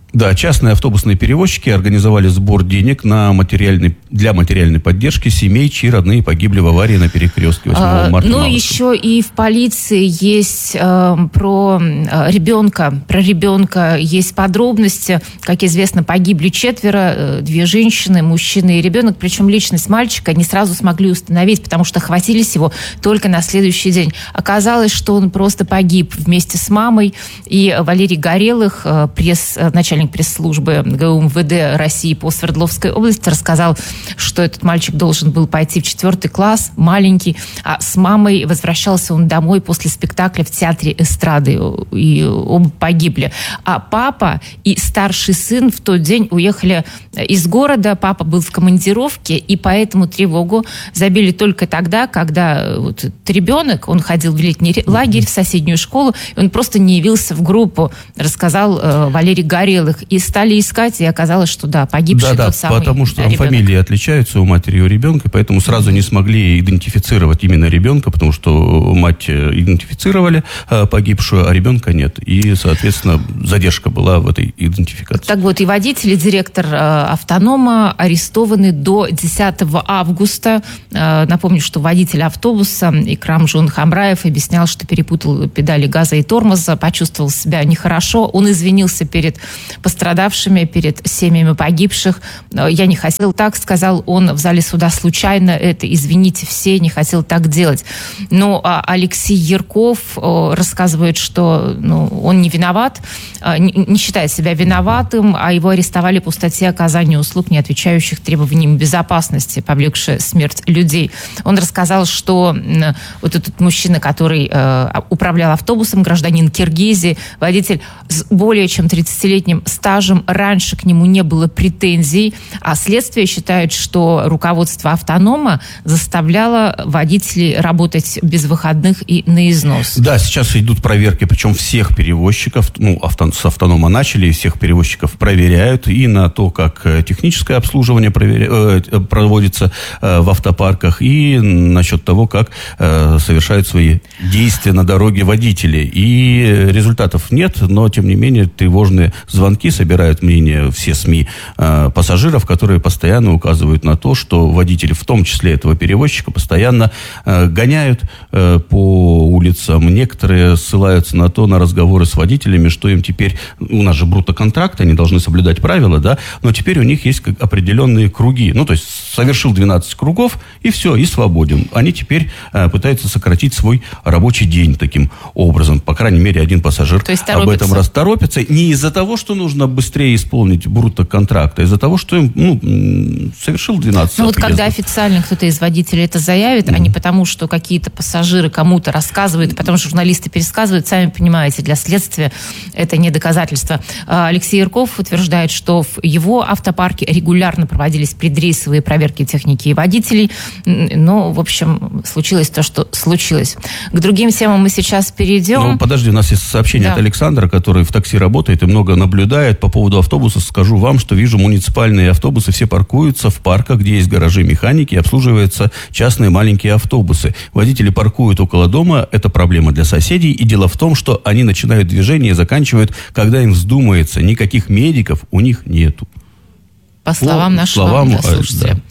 Да, частные автобусные перевозчики организовали сбор денег на материальный, для материальной поддержки семей, чьи родные погибли в аварии на перекрестке восьмого марта. Ну, еще и в полиции есть э, про ребенка, про ребенка есть подробности. Как известно, погибли четверо, э, две женщины, мужчина и ребенок. Причем личность мальчика не сразу смогли установить, потому что хватились его только на следующий день. Оказалось, что он просто погиб вместе с мамой. И Валерий Горелых, э, пресс, начальник пресс-службы ГУМВД России по Свердловской области, рассказал, что этот мальчик должен был пойти в четвертый класс, маленький, а с мамой возвращался он домой после спектакля в театре эстрады, и оба погибли. А папа и старший сын в тот день уехали из города, папа был в командировке, и поэтому тревогу забили только тогда, когда вот этот ребенок, он ходил в летний лагерь, в соседнюю школу, и он просто не явился в группу, рассказал э, Валерий Горелых. И стали искать, и оказалось, что да, погибший да, тот да, самый потому что ребенок. Фамилии отличаются у матери и у ребенка, поэтому сразу не смогли идентифицировать именно ребенка, потому что мать идентифицировали погибшую, а ребенка нет. И, соответственно, задержка была в этой идентификации. Так вот, и водитель, и директор автонома арестованы до десятого августа. Напомню, что водитель автобуса Икрам Жун Хамраев объяснял, что перепутал педали газа и тормоза, почувствовал себя нехорошо. Он извинился перед пострадавшими, перед семьями погибших. Я не хотел так, сказал он в зале суда, случайно это, извините все, не хотел так делать. Но Алексей Ярков рассказывает, что ну, он не виноват, не считает себя виноватым, а его арестовали по статье оказания услуг, не отвечающих требованиям безопасности, повлекшая смерть людей. Он рассказал, что вот этот мужчина, который управлял автобусом, гражданин Киргизии, водитель с более чем тридцатилетним стажем, раньше к нему не было претензий, а следствие считает, что руководство автонома заставляло водителей работать без выходных и на износ. Да, сейчас идут проверки, причем всех перевозчиков, ну, авто, с автонома начали, всех перевозчиков проверяют и на то, как техническое обслуживание проверя... э, проводится э, в автопарках, и насчет того, как э, совершают свои действия на дороге водители. И результатов нет, но, тем не менее, тревожные звонки собирают мнение все СМИ э, пассажиров, которые постоянно указывают на то, что водители, в том числе этого перевозчика, постоянно э, гоняют э, по улицам. Некоторые ссылаются на то, на разговоры с водителями, что им теперь, у нас же брутто-контракт, они должны соблюдать правила, да, но теперь у них есть как определенные круги. Ну, то есть совершил двенадцать кругов, и все, и свободен. Они теперь э, пытаются сократить свой рабочий день таким образом. По крайней мере, один пассажир об этом раз торопится. Не из-за того, что нужно быстрее исполнить брутто-контракт, а из-за того, что им ну, совершил двенадцать Ну, вот отъездов. когда официально кто-то из водителей это заявит, mm-hmm. а не потому, что какие-то пассажиры кому-то рассказывают, потом журналисты пересказывают, сами понимаете, для следствия это не доказательство. Алексей Ярков утверждает, что в его автопарке регулярно проводились предрейсовые проверки техники и водителей. Но, в общем, случилось то, что случилось. К другим темам мы сейчас перейдем. Ну, подожди, у нас есть сообщение да. от Александра, который в такси работает и много наблюдает. По поводу автобуса скажу вам, что вижу муниципальные автобусы, все паркуются в парках, где есть гаражи механики, и обслуживаются частные маленькие автобусы. Водители паркуют около дома, это проблема для соседей, и дело в том, что они начинают движение и заканчивают, когда им вздумается. Никаких медиков у них нету. По словам По нашего словам, слушателя. Да.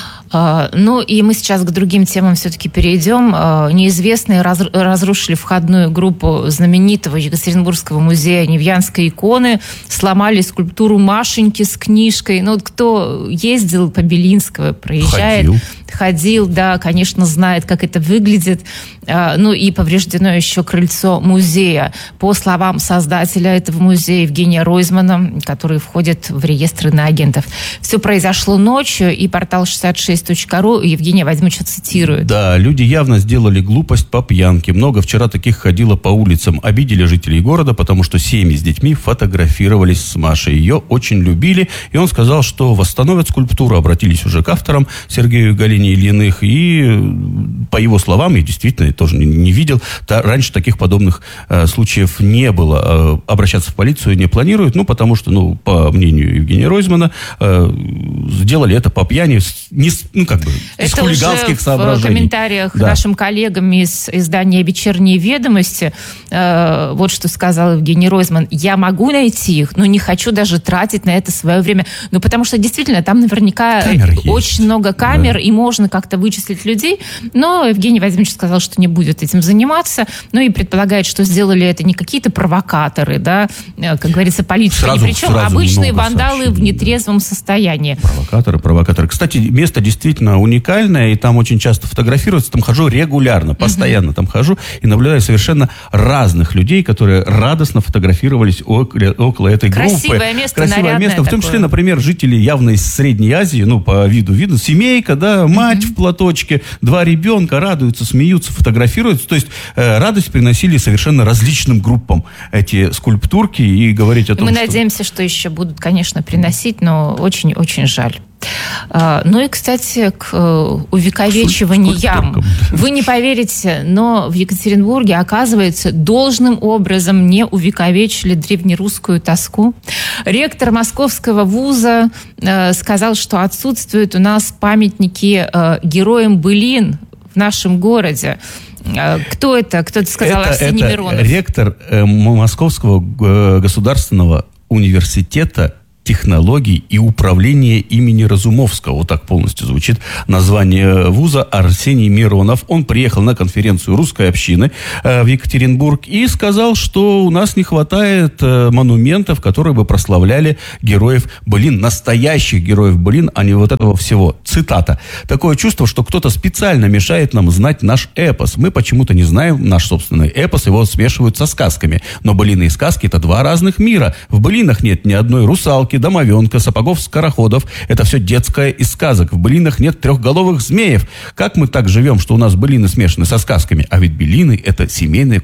Ну и мы сейчас к другим темам все-таки перейдем. Неизвестные разрушили входную группу знаменитого Екатеринбургского музея Невьянской иконы, сломали скульптуру Машеньки с книжкой. Ну вот кто ездил по Белинского, проезжает, ходил. ходил, да, конечно, знает, как это выглядит. Ну и повреждено еще крыльцо музея. По словам создателя этого музея Евгения Ройзмана, который входит в реестр иноагентов. Все произошло ночью, и портал шестьдесят шесть точка ру Евгения Вадимовича цитирует. Да, люди явно сделали глупость по пьянке. Много вчера таких ходило по улицам. Обидели жителей города, потому что семьи с детьми фотографировались с Машей. Ее очень любили, и он сказал, что восстановят скульптуру. Обратились уже к авторам Сергею Галиеву выступлений или иных. И по его словам, я действительно тоже не, не видел, та, раньше таких подобных э, случаев не было. Э, обращаться в полицию не планируют, ну, потому что, ну, по мнению Евгения Ройзмана, э, сделали это по пьяни, не, ну, как бы, из это хулиганских уже соображений. В комментариях да. нашим коллегам из издания «Вечерние ведомости» э, вот что сказал Евгений Ройзман. Я могу найти их, но не хочу даже тратить на это свое время. Ну, потому что, действительно, там наверняка камеры очень есть. много камер, да. И можно как-то вычислить людей. Но Евгений Владимирович сказал, что не будет этим заниматься. Ну, и предполагает, что сделали это не какие-то провокаторы, да, как говорится, полиция. Сразу, Причем сразу обычные вандалы сообщений, в нетрезвом да. состоянии. Провокаторы, провокаторы. Кстати, место действительно уникальное, и там очень часто фотографируются. Там хожу регулярно, постоянно uh-huh. там хожу и наблюдаю совершенно разных людей, которые радостно фотографировались около, около этой Красивое группы. место, Красивое место. В том числе, например, жители явно из Средней Азии, ну, по виду видно, семейка, да, мать uh-huh. в платочке, два ребенка радуются, смеются, фотографируются. То есть э, радость приносили совершенно различным группам эти скульптурки и говорить о том, Мы что... надеемся, что еще будут, конечно, приносить, но очень-очень жаль. Ну и, кстати, к увековечиваниям. Вы не поверите, но в Екатеринбурге, оказывается, должным образом не увековечили древнерусскую тоску. Ректор Московского вуза э, сказал, что отсутствуют у нас памятники э, героям былин в нашем городе. Кто это? Кто-то сказал это, Арсений это Миронов. Ректор э, Московского э, государственного университета технологий и управления имени Разумовского. Вот так полностью звучит название вуза. Арсений Миронов. Он приехал на конференцию русской общины э, в Екатеринбург и сказал, что у нас не хватает э, монументов, которые бы прославляли героев былин, настоящих героев былин, а не вот этого всего. Цитата. Такое чувство, что кто-то специально мешает нам знать наш эпос. Мы почему-то не знаем наш собственный эпос, его смешивают со сказками. Но былины и сказки — это два разных мира. В былинах нет ни одной русалки, домовенка, сапогов-скороходов. Это все детское из сказок. В былинах нет трехголовых змеев. Как мы так живем, что у нас былины смешаны со сказками? А ведь былины — это семейная,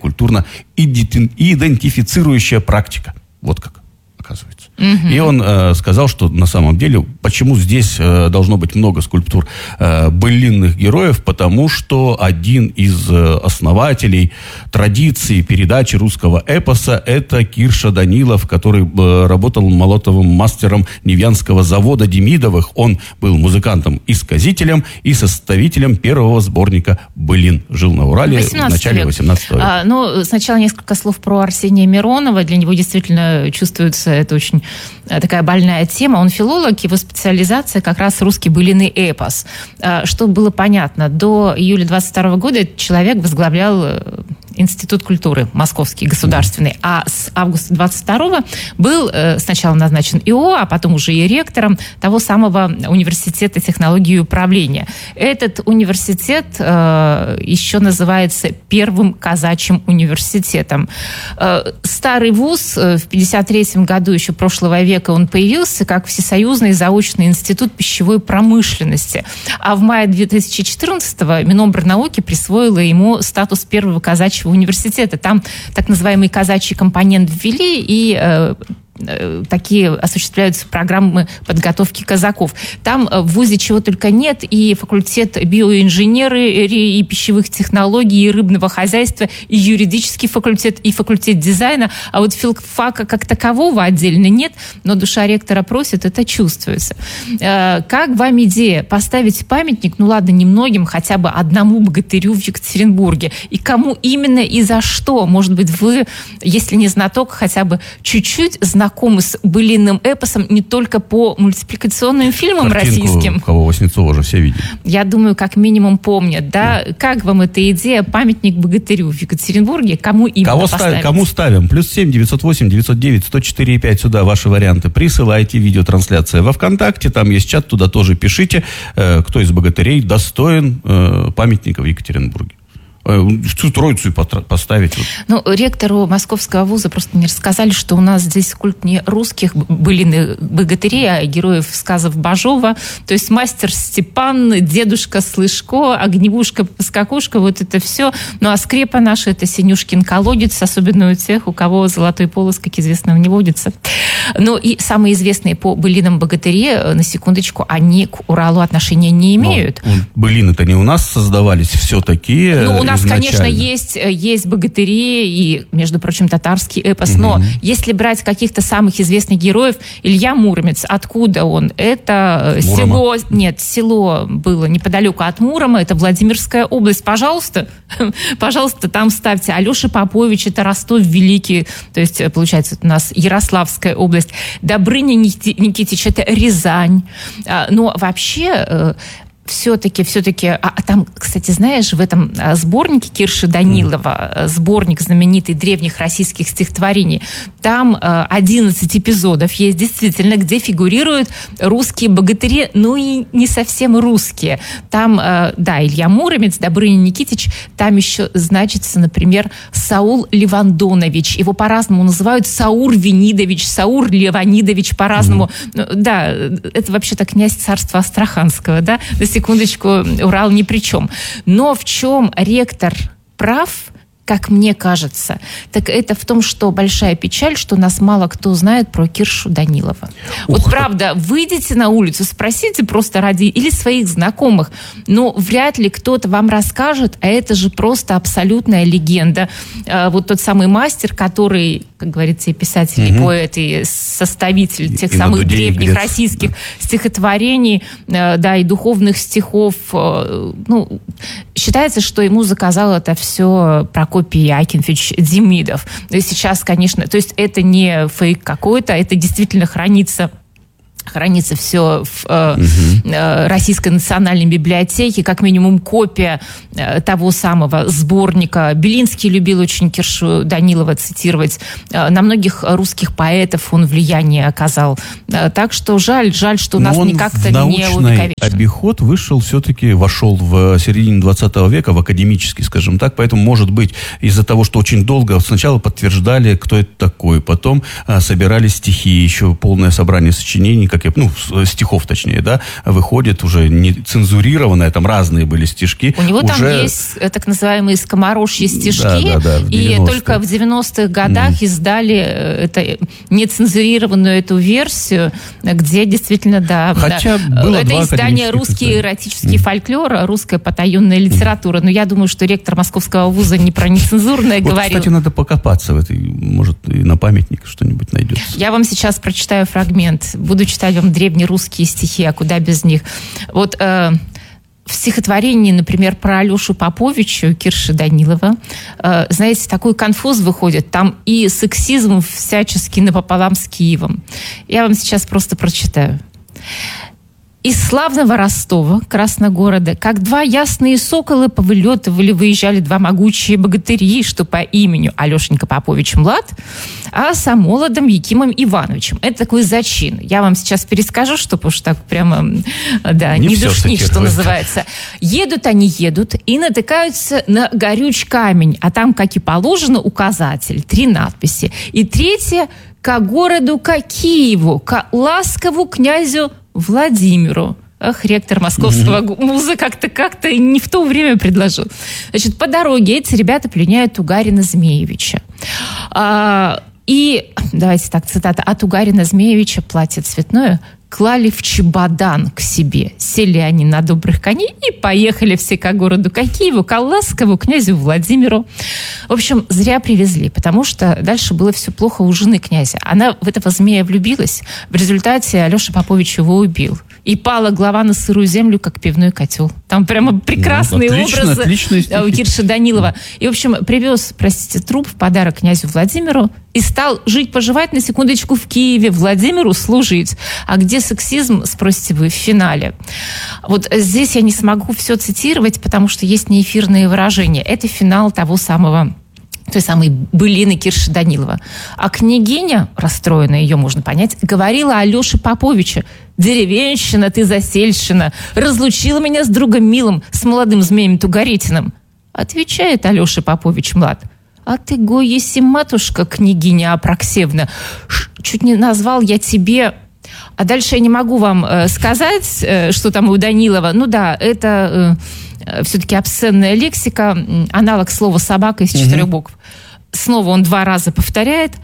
культурно-идентифицирующая практика. Вот как, оказывается. Mm-hmm. И он э, сказал, что на самом деле, почему здесь э, должно быть много скульптур э, былинных героев, потому что один из э, основателей традиции передачи русского эпоса — это Кирша Данилов, который э, работал молотовым мастером Невьянского завода Демидовых. Он был музыкантом-исказителем и составителем первого сборника былин. Жил на Урале в начале восемнадцатого века. А, ну, сначала несколько слов про Арсения Миронова. Для него действительно чувствуется это очень такая больная тема. Он филолог, его специализация как раз русский былиный эпос. Чтобы было понятно, до июля двадцать второго года этот человек возглавлял Институт культуры Московский, государственный. А с августа двадцать второго был э, сначала назначен ИО, а потом уже и ректором того самого университета технологии и управления. Этот университет э, еще называется Первым казачьим университетом. Э, старый вуз, э, в пятьдесят третьем году еще прошлого века он появился как Всесоюзный заочный институт пищевой промышленности. А в мае две тысячи четырнадцатого Минобрнауки присвоило ему статус Первого казачьего университета. Там так называемый казачий компонент ввели, и э, э, такие осуществляются программы подготовки казаков. Там в вузе чего только нет, и факультет биоинженерии, и пищевых технологий, и рыбного хозяйства, и юридический факультет, и факультет дизайна, а вот филфака как такового отдельно нет, но душа ректора просит, это чувствуется. Э, как вам идея поставить памятник, ну ладно, не многим, хотя бы одному богатырю в Екатеринбурге, и кому именно и за что? Может быть, вы, если не знаток, хотя бы чуть-чуть знакомы с былинным эпосом не только по мультипликационным фильмам Картинку, российским. кого Васнецова уже все видели. Я думаю, как минимум помнят, да? да. Как вам эта идея, памятник богатырю в Екатеринбурге? Кому именно кого поставить? Ставим, кому ставим? Плюс семь девятьсот восемь девятьсот девять сто четыре и пять сюда ваши варианты. Присылайте видеотрансляция во ВКонтакте, там есть чат, туда тоже пишите, э, кто из богатырей достоин э, памятника в Екатеринбурге. Всю троицу и поставить. Ну, ректору Московского вуза просто мне рассказали, что у нас здесь культ не русских былин богатырей, а героев сказов Бажова. То есть мастер Степан, дедушка Слышко, огневушка, скакушка, вот это все. Ну, а скрепа наша — это Синюшкин колодец, особенно у тех, у кого золотой полос, как известно, не водится. Ну, и самые известные по былинам богатыри, на секундочку, они к Уралу отношения не имеют. Но былины-то не у нас создавались все-таки. Ну, у нас, конечно, есть, есть богатыри и, между прочим, татарский эпос, угу. но если брать каких-то самых известных героев, Илья Муромец, откуда он? Это Мурома. село, нет, село было неподалеку от Мурома, это Владимирская область. Пожалуйста, пожалуйста, там ставьте. Алеша Попович, это Ростов Великий, то есть, получается, у нас Ярославская область. Добрыня Никитич, это Рязань. Но вообще... Все-таки, все-таки, а, а там, кстати, знаешь, в этом а, сборнике Кирши Данилова, mm. сборник знаменитый древних российских стихотворений, там а, одиннадцать эпизодов есть действительно, где фигурируют русские богатыри, ну и не совсем русские. Там, а, да, Илья Муромец, Добрыня Никитич, там еще значится, например, Саул Левандонович. Его по-разному называют Саур Венидович, Саур Леванидович по-разному. Mm. Ну, да, это вообще-то князь царства Астраханского, да, секундочку, Урал ни при чем. Но в чем ректор прав, как мне кажется, так это в том, что большая печаль, что нас мало кто знает про Киршу Данилова. Ух. Вот правда, выйдите на улицу, спросите просто ради или своих знакомых, но вряд ли кто-то вам расскажет, а это же просто абсолютная легенда. Вот тот самый мастер, который, как говорится, и писатель, угу. и поэт, и составитель тех и самых древних лет. российских да. стихотворений, да, и духовных стихов. Ну, считается, что ему заказал это все Прокопий Акинфич Демидов. Сейчас, конечно, то есть это не фейк какой-то, это действительно хранится Хранится все в э, угу. э, Российской национальной библиотеке, как минимум копия э, того самого сборника. Белинский любил очень Киршу Данилова цитировать. Э, на многих русских поэтов он влияние оказал. Э, так что жаль, жаль, что у нас как-то не увековечено. Обиход вышел все-таки, вошел в середине двадцатого века, в академический, скажем так, поэтому, может быть, из-за того, что очень долго сначала подтверждали, кто это такой, потом э, собирали стихи, еще полное собрание сочинений, как я, ну, стихов точнее, да, выходит уже не цензурированное, там разные были стишки. У него уже... там есть так называемые скоморожьи стишки, да, да, да, и только в девяностых годах mm. издали это, нецензурированную эту версию, где действительно, да, Хотя да, было это издание «Русский эротический mm. фольклор», русская потаенная литература, но я думаю, что ректор Московского вуза не про нецензурное вот, говорил. Кстати, надо покопаться в этой, может, и на памятник что-нибудь найдется. Я вам сейчас прочитаю фрагмент, буду читать вам древнерусские стихи, а куда без них. Вот э, в стихотворении, например, про Алешу Поповича Кирши Данилова, э, знаете, такой конфуз выходит, там и сексизм всячески напополам с Киевом. Я вам сейчас просто прочитаю. Из славного Ростова, Красногорода, как два ясные соколы повылетывали, выезжали два могучие богатыри, что по имени Алешенька Попович Млад, а со молодым Якимом Ивановичем. Это такой зачин. Я вам сейчас перескажу, чтобы уж так прямо, да, не, не душнить, что называется. Едут они, едут и натыкаются на горюч камень, а там, как и положено, указатель, три надписи. И третье — ко городу, ко Киеву, ко ласкову князю Владимиру. Ах, ректор Московского mm-hmm. вуза как-то как-то не в то время предложил. Значит, по дороге эти ребята пленяют Тугарина Змеевича. А, и, давайте так, цитата. От Тугарина Змеевича платье цветное клали в чемодан к себе. Сели они на добрых коней и поехали все ко городу, ко Киеву, ко ласкову князю Владимиру. В общем, зря привезли, потому что дальше было все плохо у жены князя. Она в этого змея влюбилась. В результате Алеша Попович его убил. И пала голова на сырую землю, как пивной котел. Там прямо прекрасные ну, отлично, образы отлично у Кирши Данилова. И, в общем, привез, простите, труп в подарок князю Владимиру и стал жить-поживать, на секундочку, в Киеве, Владимиру служить. А где сексизм, спросите вы, в финале? Вот здесь я не смогу все цитировать, потому что есть неэфирные выражения. Это финал того самого, той самой былины Кирши Данилова. А княгиня, расстроенная, ее можно понять, говорила Алёше Поповичу: «Деревенщина ты, засельщина, разлучила меня с другом милым, с молодым змеем Тугаритиным». Отвечает Алеша Попович-млад: а ты, го, еси матушка, княгиня Апраксевна, чуть не назвал я тебе... А дальше я не могу вам э, сказать, э, что там у Данилова. Ну да, это э, все-таки обсценная лексика, аналог слова «собака» из четырех букв. Снова он два раза повторяет: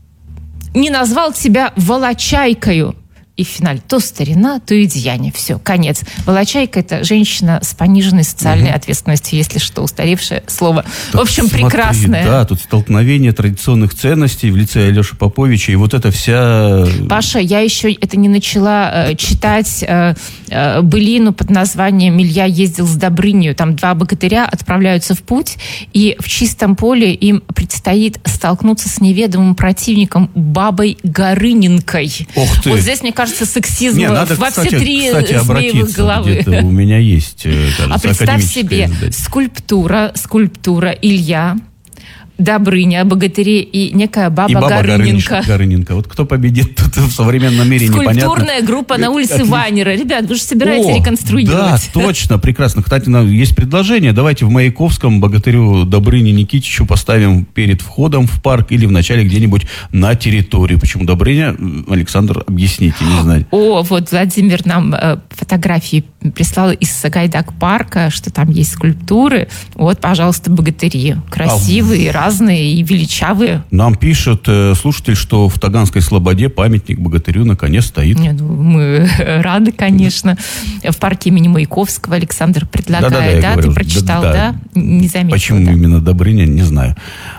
не назвал тебя волочайкою. И в финале то старина, то и деяние. Все, конец. Волочайка – это женщина с пониженной социальной угу. ответственностью, если что, устаревшее слово. Так, в общем, смотри, прекрасное. Да, тут столкновение традиционных ценностей в лице Алеши Поповича, и вот это вся... Паша, я еще это не начала э, читать э, э, былину под названием «Илья ездил с Добрынью». Там два богатыря отправляются в путь, и в чистом поле им предстоит столкнуться с неведомым противником бабой Горыненкой. Ох ты! Вот здесь, мне кажется, кажется, сексизм Не, надо, во кстати, все три кстати, змеевых головы. У меня есть, кажется, а представь себе, издание. скульптура, скульптура Илья, Добрыня, богатыри и некая баба, и баба Горыненко. Горыненко. Вот кто победит тут в современном мире, непонятно. Скульптурная группа на улице Отлично. Ванера. Ребят, вы же собираетесь О, реконструировать. Да, точно, прекрасно. Кстати, есть предложение. Давайте в Маяковском богатырю Добрыне Никитичу поставим перед входом в парк или в начале где-нибудь на территории. Почему Добрыня? Александр, объясните, не знаю. О, вот Владимир нам э, фотографии прислал из Сагайдак-парка, что там есть скульптуры. Вот, пожалуйста, богатыри. Красивые, а... разные и величавые. Нам пишет э, слушатель, что в Таганской Слободе памятник богатырю наконец стоит. Нет, ну, мы рады, конечно. В парке имени Маяковского Александр предлагает. Да, да, да, да? Ты прочитал, да? да? да? Не заметил. Почему да? именно Добрыня, не знаю.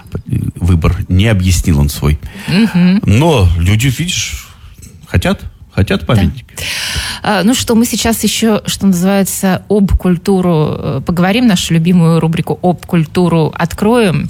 Выбор не объяснил он свой. Угу. Но люди, видишь, хотят. Хотят памятник. Да. Ну что, мы сейчас еще, что называется, об культуру поговорим, нашу любимую рубрику «Об культуру» откроем.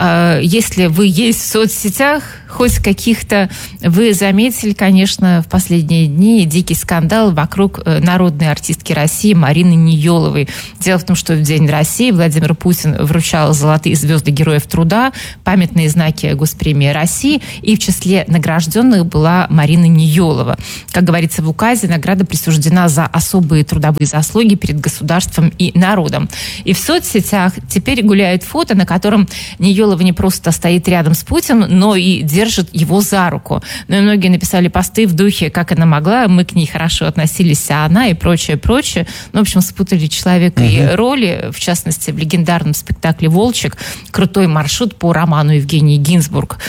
Если вы есть в соцсетях, хоть каких-то, вы заметили, конечно, в последние дни дикий скандал вокруг народной артистки России Марины Ниеловой. Дело в том, что в День России Владимир Путин вручал золотые звезды Героев Труда, памятные знаки Госпремии России, и в числе награжденных была Марина Ниелова. Как говорится в указе, награда присуждена за особые трудовые заслуги перед государством и народом. И в соцсетях теперь гуляет фото, на котором Ниелова не просто стоит рядом с Путиным, но и держит его за руку. Ну и многие написали посты в духе, как она могла, мы к ней хорошо относились, а она и прочее, прочее. Ну, в общем, спутали человека угу. и роли, в частности, в легендарном спектакле «Волчек» «Крутой маршрут» по роману Евгении Гинзбург.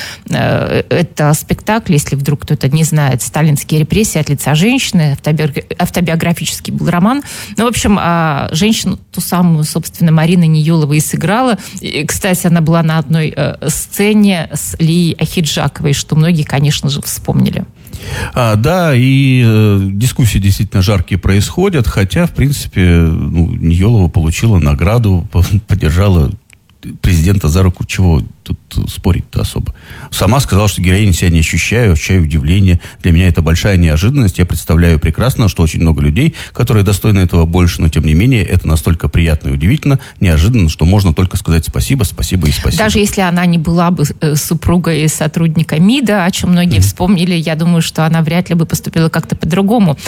Это спектакль, если вдруг кто-то не знает, «Сталинские репрессии от лица женщины», автобиографический был роман. Ну, в общем, женщину, ту самую, собственно, Марина Ниелова и сыграла. И, кстати, она была на одной сцене с Лией Ахиджаковой, что многие, конечно же, вспомнили. А, да, и э, дискуссии действительно жаркие происходят, хотя, в принципе, ну, Ниелова получила награду, поддержала президента за руку, чего тут спорить-то особо. Сама сказала, что героиню себя не ощущаю, ощущаю удивление. Для меня это большая неожиданность. Я представляю прекрасно, что очень много людей, которые достойны этого больше, но тем не менее это настолько приятно и удивительно, неожиданно, что можно только сказать спасибо, спасибо и спасибо. Даже если она не была бы супругой сотрудника МИДа, о чем многие mm-hmm. вспомнили, я думаю, что она вряд ли бы поступила как-то по-другому.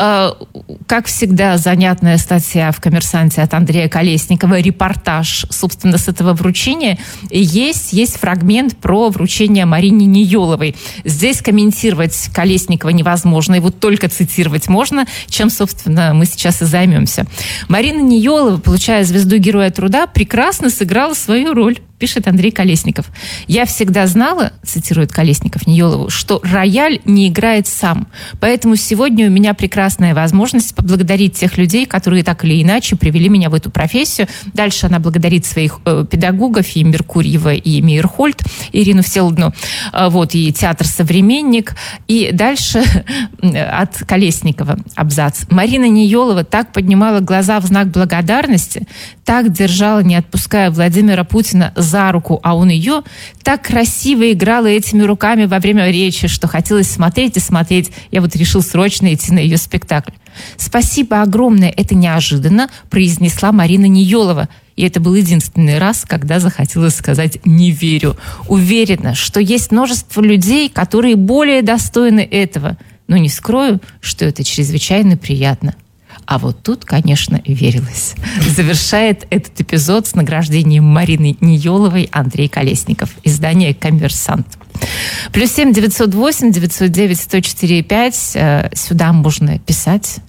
Как всегда, занятная статья в «Коммерсанте» от Андрея Колесникова, репортаж, собственно, с этого вручения. Есть Есть фрагмент про вручение Марине Ниеловой. Здесь комментировать Колесникова невозможно, его только цитировать можно, чем, собственно, мы сейчас и займемся. Марина Ниелова, получая звезду Героя Труда, прекрасно сыграла свою роль, пишет Андрей Колесников. «Я всегда знала, — цитирует Колесников Ниелову, — что рояль не играет сам. Поэтому сегодня у меня прекрасная возможность поблагодарить тех людей, которые так или иначе привели меня в эту профессию». Дальше она благодарит своих э, педагогов, и Меркурьева, и Мейерхольд, Ирину Всеволодовну, э, вот, и театр «Современник». И дальше от Колесникова абзац. «Марина Ниелова так поднимала глаза в знак благодарности, так держала, не отпуская Владимира Путина за руку, а он ее так красиво играла этими руками во время речи, что хотелось смотреть и смотреть. Я вот решил срочно идти на ее спектакль. Спасибо огромное, это неожиданно», произнесла Марина Ниелова. И это был единственный раз, когда захотелось сказать «не верю». Уверена, что есть множество людей, которые более достойны этого. Но не скрою, что это чрезвычайно приятно. А вот тут, конечно, верилось. Завершает этот эпизод с награждением Марины Ниеловой Андрей Колесников. Издание «Коммерсант». Плюс семь девятьсот восемь девятьсот девять сто четыре пять. Сюда можно писать.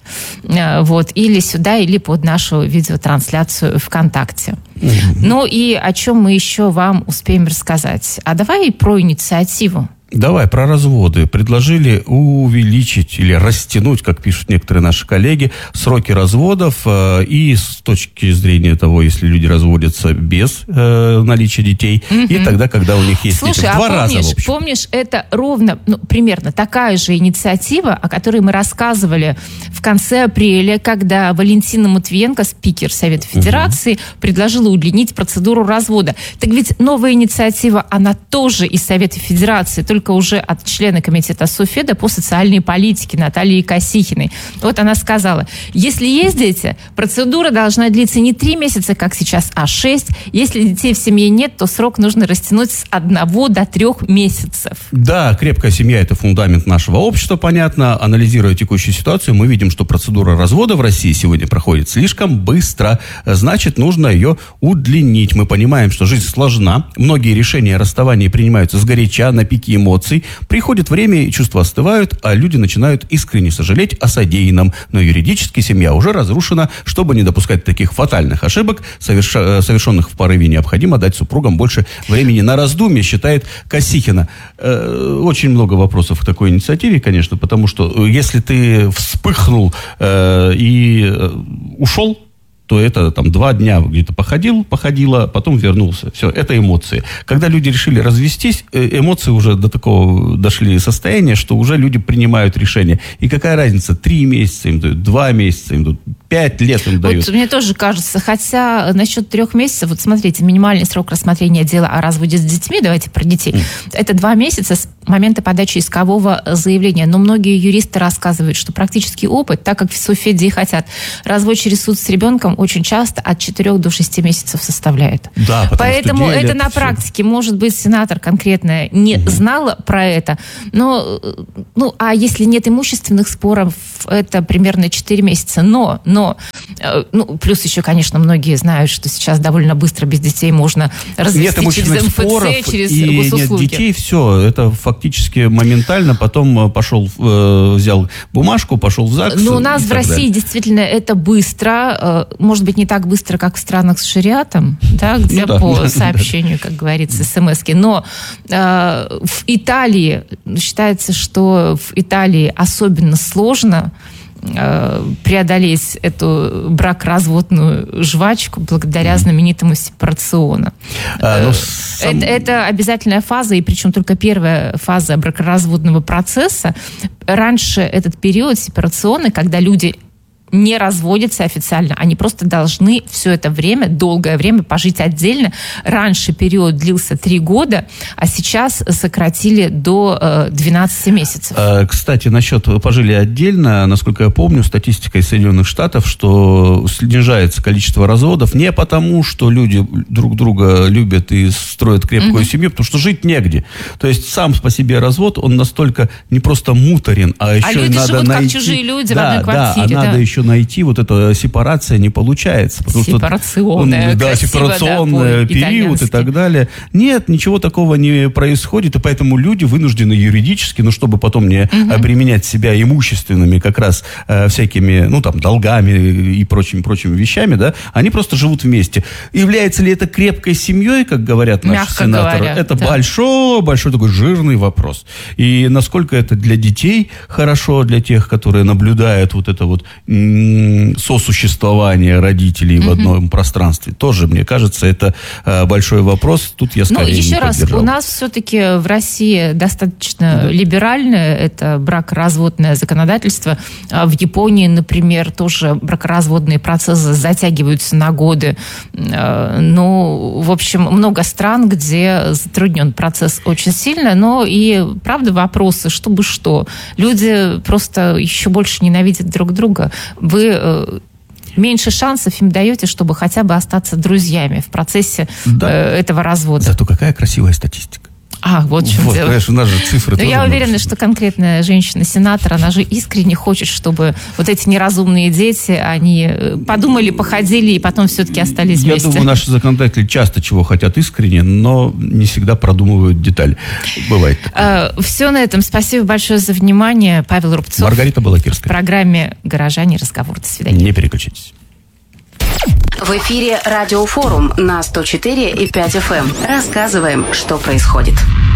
Вот. Или сюда, или под нашу видеотрансляцию ВКонтакте. Mm-hmm. Ну и о чем мы еще вам успеем рассказать? А давай про инициативу. Давай, про разводы. Предложили увеличить или растянуть, как пишут некоторые наши коллеги, сроки разводов. И с точки зрения того, если люди разводятся без э, наличия детей, угу. и тогда, когда у них есть Слушай, дети. В а два помнишь, раза, в общем. помнишь, это ровно, ну, примерно такая же инициатива, о которой мы рассказывали в конце апреля, когда Валентина Матвиенко, спикер Совета Федерации, угу. предложила удлинить процедуру развода. Так ведь новая инициатива, она тоже из Совета Федерации, только уже от члена комитета Софеда по социальной политике Натальи Косихиной. Вот она сказала, если есть дети, процедура должна длиться не три месяца, как сейчас, а шесть. Если детей в семье нет, то срок нужно растянуть с одного до трех месяцев. Да, крепкая семья – это фундамент нашего общества, понятно. Анализируя текущую ситуацию, мы видим, что процедура развода в России сегодня проходит слишком быстро. Значит, нужно ее удлинить. Мы понимаем, что жизнь сложна. Многие решения о расставании принимаются сгоряча, на пике эмоций. Приходит время, и чувства остывают, а люди начинают искренне сожалеть о содеянном. Но юридически семья уже разрушена. Чтобы не допускать таких фатальных ошибок, соверш... совершенных в порыве, необходимо дать супругам больше времени на раздумье, считает Косихина. Э, очень много вопросов к такой инициативе, конечно, потому что если ты вспыхнул э, и э, ушел, то это там два дня где-то походил, походила, потом вернулся. Все, это эмоции. Когда люди решили развестись, эмоции уже до такого дошли состояния, что уже люди принимают решение. И какая разница, три месяца им дают, два месяца им дают, пять лет им дают. Вот мне тоже кажется, хотя насчет трех месяцев, вот смотрите, минимальный срок рассмотрения дела о разводе с детьми, давайте про детей, mm. это два месяца с момента подачи искового заявления. Но многие юристы рассказывают, что практический опыт, так как в Софеде и хотят, развод через суд с ребенком очень часто от четырех до шести месяцев составляет. Да, поэтому это лет, на все. практике. Может быть, сенатор конкретно не угу. знала про это. Но, ну, а если нет имущественных споров, это примерно четыре месяца. Но, но, ну, плюс еще, конечно, многие знают, что сейчас довольно быстро без детей можно развести через эм эф цэ, через и госуслуги. Нет детей, все, это фактически моментально. Потом пошел, взял бумажку, пошел в ЗАГС. Ну, у нас в России далее. Действительно это быстро. Может быть, не так быстро, как в странах с шариатом, да, где ну, да, по да, сообщению, да. как говорится, смс-ки. Но э, в Италии считается, что в Италии особенно сложно э, преодолеть эту бракоразводную жвачку благодаря знаменитому сепарациону. А, ну, сам... это, это обязательная фаза, и причем только первая фаза бракоразводного процесса. Раньше этот период сепарационный, когда люди не разводятся официально, они просто должны все это время, долгое время пожить отдельно. Раньше период длился три года, а сейчас сократили до э, двенадцати месяцев. Кстати, насчет пожили отдельно, насколько я помню, статистика из Соединенных Штатов, что снижается количество разводов не потому, что люди друг друга любят и строят крепкую mm-hmm. семью, потому что жить негде. То есть сам по себе развод, он настолько не просто муторен, а еще а люди надо живут найти... как чужие люди да, в одной квартире. Да, а надо да. еще найти, вот эта сепарация не получается. Сепарационная, что, да, красиво, сепарационный да, период и так далее. Нет, ничего такого не происходит, и поэтому люди вынуждены юридически, ну, чтобы потом не угу. обременять себя имущественными как раз э, всякими, ну, там, долгами и прочими-прочими вещами, да, они просто живут вместе. Является ли это крепкой семьей, как говорят наши Мягко сенаторы? говоря, это да. большой, большой такой жирный вопрос. И насколько это для детей хорошо, для тех, которые наблюдают вот это вот сосуществование родителей mm-hmm. в одном пространстве. Тоже, мне кажется, это э, большой вопрос. Тут я скорее ну, еще не раз, поддержал. У нас все-таки в России достаточно mm-hmm. либеральное это бракоразводное законодательство. А в Японии, например, тоже бракоразводные процессы затягиваются на годы. Ну, в общем, много стран, где затруднен процесс очень сильно, но и, правда, вопросы, чтобы что. Люди просто еще больше ненавидят друг друга. Вы э, меньше шансов им даете, чтобы хотя бы остаться друзьями в процессе да. э, этого развода. Зато какая красивая статистика. А, вот в чем вот, дело. Знаешь, у нас же цифры тоже. Я уверена, что конкретная женщина-сенатор, она же искренне хочет, чтобы вот эти неразумные дети, они подумали, походили и потом все-таки остались Я вместе. думаю, наши законодатели часто чего хотят искренне, но не всегда продумывают детали. Бывает такое. Все на этом. Спасибо большое за внимание. Павел Рубцов. Маргарита Балакирская. В программе «Горожане. Разговор». До свидания. Не переключайтесь. В эфире Радиофорум на сто четыре и пять эф эм. Рассказываем, что происходит.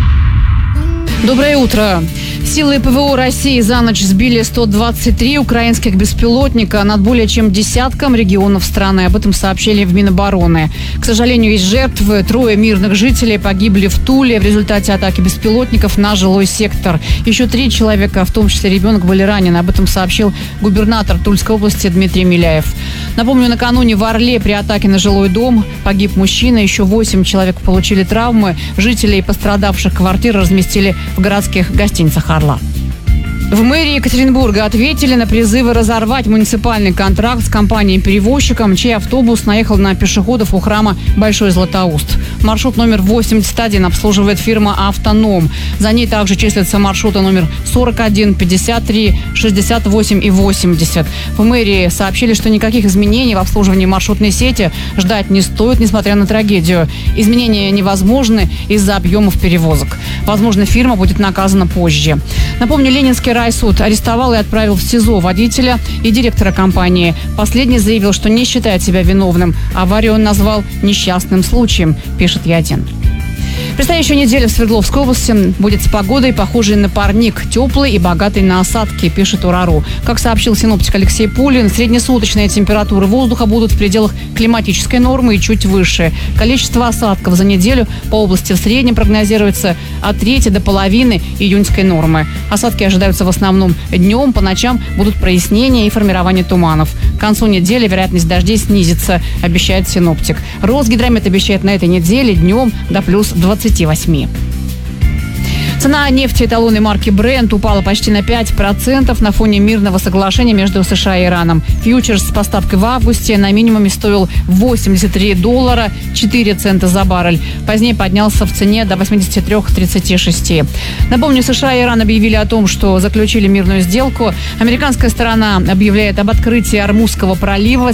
Доброе утро. Силы ПВО России за ночь сбили сто двадцать три украинских беспилотника над более чем десятком регионов страны. Об этом сообщили в Минобороны. К сожалению, есть жертвы. Трое мирных жителей погибли в Туле в результате атаки беспилотников на жилой сектор. Еще три человека, в том числе ребенок, были ранены. Об этом сообщил губернатор Тульской области Дмитрий Миляев. Напомню, накануне в Орле при атаке на жилой дом погиб мужчина. Еще восемь человек получили травмы. Жителей пострадавших квартир разместили в городских гостиницах Орла. В мэрии Екатеринбурга ответили на призывы разорвать муниципальный контракт с компанией-перевозчиком, чей автобус наехал на пешеходов у храма Большой Златоуст. Маршрут номер восемьдесят один обслуживает фирма «Автоном». За ней также числятся маршруты номер сорок один, пятьдесят три, шестьдесят восемь и восемьдесят. В мэрии сообщили, что никаких изменений в обслуживании маршрутной сети ждать не стоит, несмотря на трагедию. Изменения невозможны из-за объемов перевозок. Возможно, фирма будет наказана позже. Напомню, Ленинский райсуд арестовал и отправил в СИЗО водителя и директора компании. Последний заявил, что не считает себя виновным. Аварию он назвал несчастным случаем, пишет Ядин. Предстоящая неделя в Свердловской области будет с погодой, похожей на парник, теплый и богатый на осадки, пишет Урару. Как сообщил синоптик Алексей Пулин, среднесуточные температуры воздуха будут в пределах климатической нормы и чуть выше. Количество осадков за неделю по области в среднем прогнозируется от трети до половины июньской нормы. Осадки ожидаются в основном днем, по ночам будут прояснения и формирование туманов. К концу недели вероятность дождей снизится, обещает синоптик. Росгидромет обещает на этой неделе днем до плюс двадцати восьми. Цена нефти эталонной марки Brent упала почти на пять процентов на фоне мирного соглашения между США и Ираном. Фьючерс с поставкой в августе на минимуме стоил восемьдесят три доллара четыре цента за баррель. Позднее поднялся в цене до восемьдесят три тридцать шесть. Напомню, США и Иран объявили о том, что заключили мирную сделку. Американская сторона объявляет об открытии Ормузского пролива